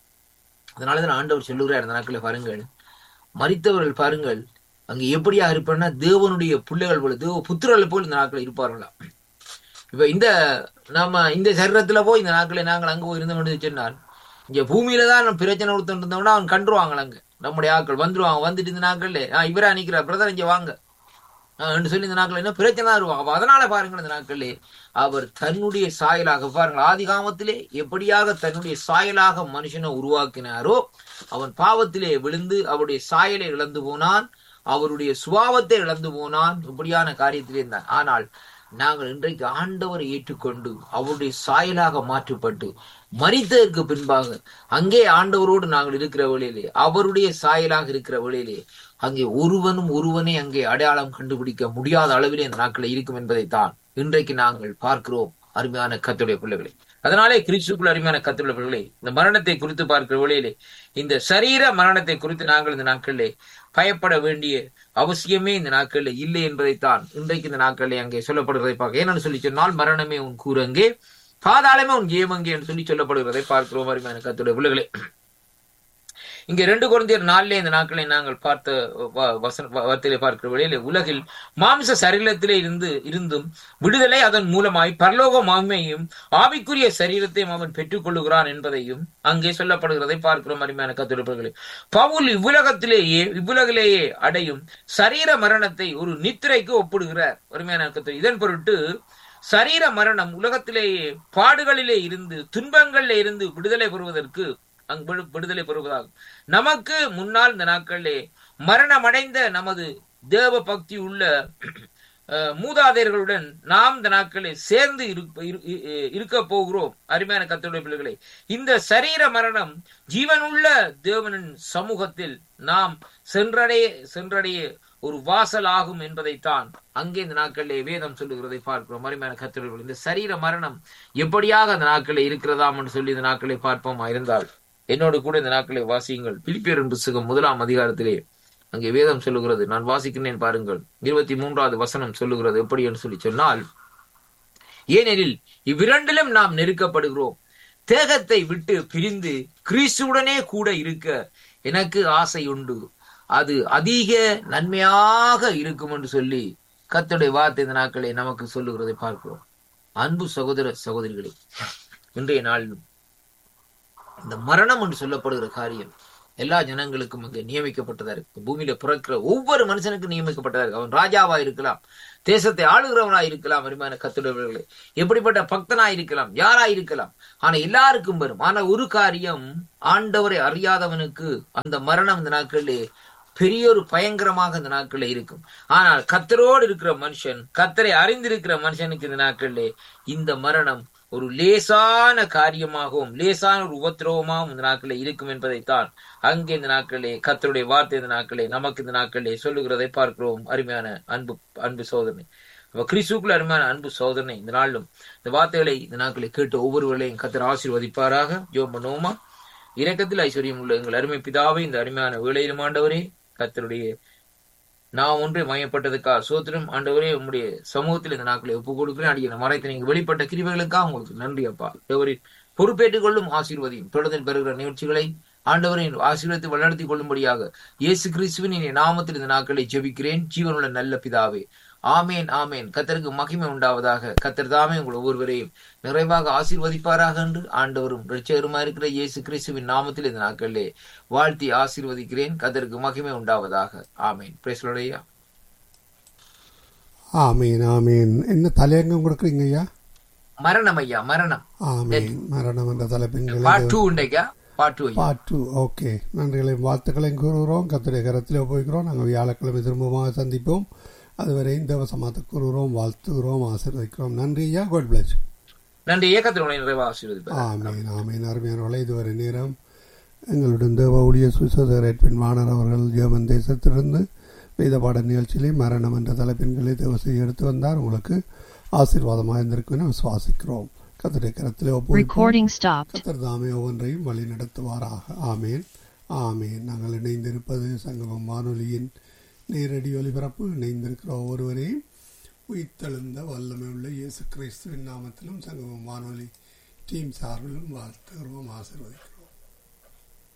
A: அதனாலதான் ஆண்டவர் சொல்லுகிறார் இந்த நாட்களை பாருங்கள், மரித்தவர்கள் பாருங்கள் அங்கே எப்படியா இருப்பார்னா தேவனுடைய பிள்ளைகள் போல தேவ புத்திரர்கள் போல் இந்த நாட்கள் இருப்பார்களாம். இப்ப இந்த சரீரத்துல போய் இந்த நாட்களை நாங்கள் அங்க போய் இருந்தோம் சொன்னால் இங்க பூமியில தான் பிரச்சனை கொடுத்துட்டு இருந்தோம்னா அவன் கண்டுருவாங்க, அங்க நம்முடைய ஆட்கள் வந்துருவாங்க. வந்துட்டு இந்த நாட்கள்ல இவரா நிக்கிறார் பிரதர் இங்க வாங்க என்று சொல்லி இந்த நாட்கள் என்ன பிரச்சனை தான் இருவாங்க. அதனால பாருங்கள் இந்த நாட்களே அவர் தன்னுடைய சாயலாக பாருங்கள் ஆதி காமத்திலே எப்படியாக தன்னுடைய சாயலாக மனுஷனை உருவாக்கினாரோ அவன் பாவத்திலே விழுந்து அவருடைய சாயலை இழந்து போனான், அவருடைய சுபாவத்தை இழந்து போனான், இப்படியான காரியத்திலே இருந்தான். ஆனால் நாங்கள் இன்றைக்கு ஆண்டவரை ஏற்றுக்கொண்டு அவருடைய சாயலாக மாற்றப்பட்டு மரித்ததற்கு பின்பாக அங்கே ஆண்டவரோடு நாங்கள் இருக்கிற வழியிலே அவருடைய சாயலாக இருக்கிற வழியிலே அங்கே ஒருவனை அங்கே அடையாளம் கண்டுபிடிக்க முடியாத அளவிலே இந்த நாட்களை இருக்கும் என்பதைத்தான் இன்றைக்கு நாங்கள் பார்க்கிறோம் அருமையான கர்த்தருடைய பிள்ளைகளை. அதனாலே கிறிஸ்துக்குள் அருமையான கர்த்தருடைய பிள்ளைகளை இந்த மரணத்தை குறித்து பார்க்கிற வழியிலே இந்த சரீர மரணத்தை குறித்து நாங்கள் இந்த நாட்களிலே பயப்பட வேண்டிய அவசியமே இந்த நாட்களில் இல்லை என்பதைத்தான் இன்றைக்கு இந்த நாட்களிலே அங்கே சொல்லப்படுவதை பார்க்க. ஏன்னு சொல்லி சொன்னால் மரணமே உன் கூரங்கே பாதாளமே உன் ஜெயமங்கே என்று சொல்லி சொல்லப்படுவதை பார்க்கிறோம் அருமையான கர்த்தருடைய பிள்ளைகளே. இங்க 2 கொரிந்தியர் 4 இந்த நாட்களை நாங்கள் பார்த்த வார்த்தையிலே பார்க்கிற வழியிலே உலகில் மாம்ச சரீரத்திலே இருந்தும் விடுதலை அதன் மூலமாய் பரலோக மகிமையும் ஆவிக்குரிய சரீரத்தையும் அவன் பெற்றுக் கொள்ளுகிறான் என்பதையும் அங்கே சொல்லப்படுகிறதை பார்க்கிறோம் அருமையான கர்த்தருடைய பிள்ளைகளே. பவுல் இவ்வுலகிலேயே அடையும் சரீர மரணத்தை ஒரு நித்திரைக்கு ஒப்பிடுகிறார் அருமையான கர்த்தர். இதன் பொருட்டு சரீர மரணம் உலகத்திலேயே பாடுகளிலே இருந்து துன்பங்களிலே இருந்து விடுதலை பெறுவதாகும். நமக்கு முன்னால் இந்த நாட்களிலே மரணமடைந்த நமது தேவ பக்தி உள்ள மூதாதையர்களுடன் நாம் இந்த நாட்களில் சேர்ந்து இருக்க போகிறோம் அருமையான கர்த்தருடைய பிள்ளைகளே. இந்த சரீர மரணம் ஜீவனுள்ள தேவனின் சமூகத்தில் நாம் சென்றடைய ஒரு வாசல் ஆகும் என்பதைத்தான் அங்கே இந்த நாட்களிலே வேதம் சொல்லுகிறதை பார்க்கிறோம் அருமையான கர்த்தருடைய. இந்த சரீர மரணம் எப்படியாக அந்த நாட்களில் இருக்கிறதாம் என்று சொல்லி இந்த நாட்களை பார்ப்போமா இருந்தால் என்னோடு கூட இந்த நாட்களை வாசியுங்கள். பிலிப்பியரின் புத்தகம் 1ஆம் அதிகாரத்திலே அங்கே வேதம் சொல்லுகிறது, நான் வாசிக்கிறேன் பாருங்கள். 23வது வசனம் சொல்லுகிறது எப்படி என்று சொல்லி சொன்னால், ஏனெனில் இவ்விரண்டிலும் நாம் நெருக்கப்படுகிறோம், தேகத்தை விட்டு பிரிந்து கிறிஸ்துவுடனே கூட இருக்க எனக்கு ஆசை உண்டு, அது அதிக நன்மையாக இருக்கும் என்று சொல்லி கர்த்தருடைய வார்த்தை இந்த நாட்களை நமக்கு சொல்லுகிறதை பார்க்கிறோம். அன்பு சகோதர சகோதரிகளே, இன்றைய நாளிலும் இந்த மரணம் என்று சொல்லப்படுகிற காரியம் எல்லா ஜனங்களுக்கும் அங்கே நியமிக்கப்பட்டதா இருக்கு. பூமியில பிறக்கிற ஒவ்வொரு மனுஷனுக்கும் நியமிக்கப்பட்டதா இருக்கு. அவன் ராஜாவா இருக்கலாம், தேசத்தை ஆளுகிறவனா இருக்கலாம், அருமையான கர்த்தருடையவர்களே, எப்படிப்பட்ட பக்தனா இருக்கலாம், யாரா இருக்கலாம், ஆனா எல்லாருக்கும் வரும். ஆனா ஒரு காரியம், ஆண்டவரை அறியாதவனுக்கு அந்த மரணம் இந்த நாட்களிலே பெரிய ஒரு பயங்கரமாக இந்த நாட்களில் இருக்கும். ஆனால் கர்த்தரோடு இருக்கிற மனுஷன், கர்த்தரை அறிந்திருக்கிற மனுஷனுக்கு இந்த நாட்களிலே இந்த மரணம் ஒரு லேசான காரியமாகவும் லேசான ஒரு உபத்திரவமாகவும் இந்த நாட்களில் இருக்கும் என்பதைத்தான் அங்கே இந்த நாட்களிலே கர்த்தருடைய வார்த்தை இந்த நாட்களே நமக்கு இந்த நாட்களிலே சொல்லுகிறதை பார்க்கிறோம். அருமையான அன்பு சோதனை, கிறிஸ்துக்குள்ள அருமையான அன்பு சோதனை, இந்த நாளிலும் இந்த வார்த்தைகளை இந்த நாட்களை கேட்டு ஒவ்வொருவர்களையும் கர்த்தர் ஆசீர்வதிப்பாராக. ஜெபம் பண்ணுவோமா? இரக்கத்தில் ஐஸ்வர்யம் உள்ள எங்கள் அருமை பிதாவே, இந்த அருமையான வேளையிலும் ஆண்டவரே, கர்த்தருடைய நான் ஒன்றே மையப்பட்டதுக்காக சோத்திரம் ஆண்டவரே. உங்களுடைய சமூகத்தில் இந்த நாட்களை ஒப்புக் கொடுக்கிறேன். அடிக்கிற மறைத்து நீங்க வெளிப்பட்ட கிருபைகளுக்காக உங்களுக்கு நன்றி அப்பா. ஆண்டவரே, பொறுப்பேற்றுக் கொள்ளும் ஆசீர்வதியும் தொடர்ந்து பெறுகிற நிகழ்ச்சிகளை ஆண்டவரை ஆசீர்வதித்து வழிநடத்திக் கொள்ளும்படியாக இயேசு கிறிஸ்துவின் நாமத்தில் இந்த நாட்களை ஜெபிக்கிறேன், ஜீவனுள்ள நல்ல பிதாவே. ஆமேன், ஆமேன். கர்த்தருக்கு மகிமை உண்டாவதாக. கர்த்தர் தாமே உங்கள் ஒவ்வொருவரையும் நிறைவாக ஆசீர்வதிப்பாராக என்று ஆண்டவரும் இரட்சகருமா இருக்கிற இயேசு கிறிஸ்துவின் நாமத்தில் இந்த நாட்களிலே வாழ்த்தி ஆசீர்வதிக்கிறேன். கர்த்தருக்கு மகிமை உண்டாவதாக. ஆமேன். Praise the Lord.
B: ஆமேன், ஆமேன். என்ன தலையங்கம் கொடுக்குறீங்க ஐயா?
A: மரணம் ஐயா, மரணம்.
B: ஆமேன். மரணம் என்ற தலைப்பின்
A: பார்ட் 2 உண்டையா? பார்ட் 2.
B: ஓகே. நன்றிகளையும் வாழ்த்துக்களையும் கூறுகிறோம். கர்த்தருடைய கரத்தில் போய்க்கிறோம். நாங்கள் வியாழக்கிழமை திரும்பமாக சந்திப்போம். அதுவரை இந்த வசமாத்த கூறுகிறோம், வாழ்த்துகிறோம், ஆசீர்வதிக்கிறோம். நன்றி ஐயா. God plus.
A: நன்றி. ஏகத்தினுடைய நிறைவாக ஆசீர்வதிப்பார்.
B: ஆமேன், ஆமேன். அருமையானவர்களே, இதுவரை நேரம் எங்களுடன் தேவ ஊழிய சுவிசேஷகர் எட்வின் வாணர் அவர்கள் ஜெர்மன் தேசத்திலிருந்து வேத பாட நிகழ்ச்சியிலே மரணம் என்ற தலைப்பின்களை தேவ செய்ய எடுத்து வந்தார். உங்களுக்கு ஆசீர்வாதமாக இருந்திருக்கும் என விசுவாசிக்கிறோம். கர்த்தருடைய கரத்திலே ஒப்புவிப்போம். கர்த்தர் தாமே ஒவ்வொன்றையும் வழி நடத்துவாராக. ஆமேன், ஆமேன். நாங்கள் இணைந்திருப்பது சங்கமம் வானொலியின் நேரடி ஒலிபரப்பு. இணைந்திருக்கிற ஒவ்வொருவரையும் உயிர்த்தெழுந்த வல்லமை உள்ள இயேசு கிறிஸ்துவின் நாமத்திலும் சங்கமம் வானொலி டீம் சார்பிலும் வாழ்த்துகிறோம், ஆசீர்வதிக்கிறோம்.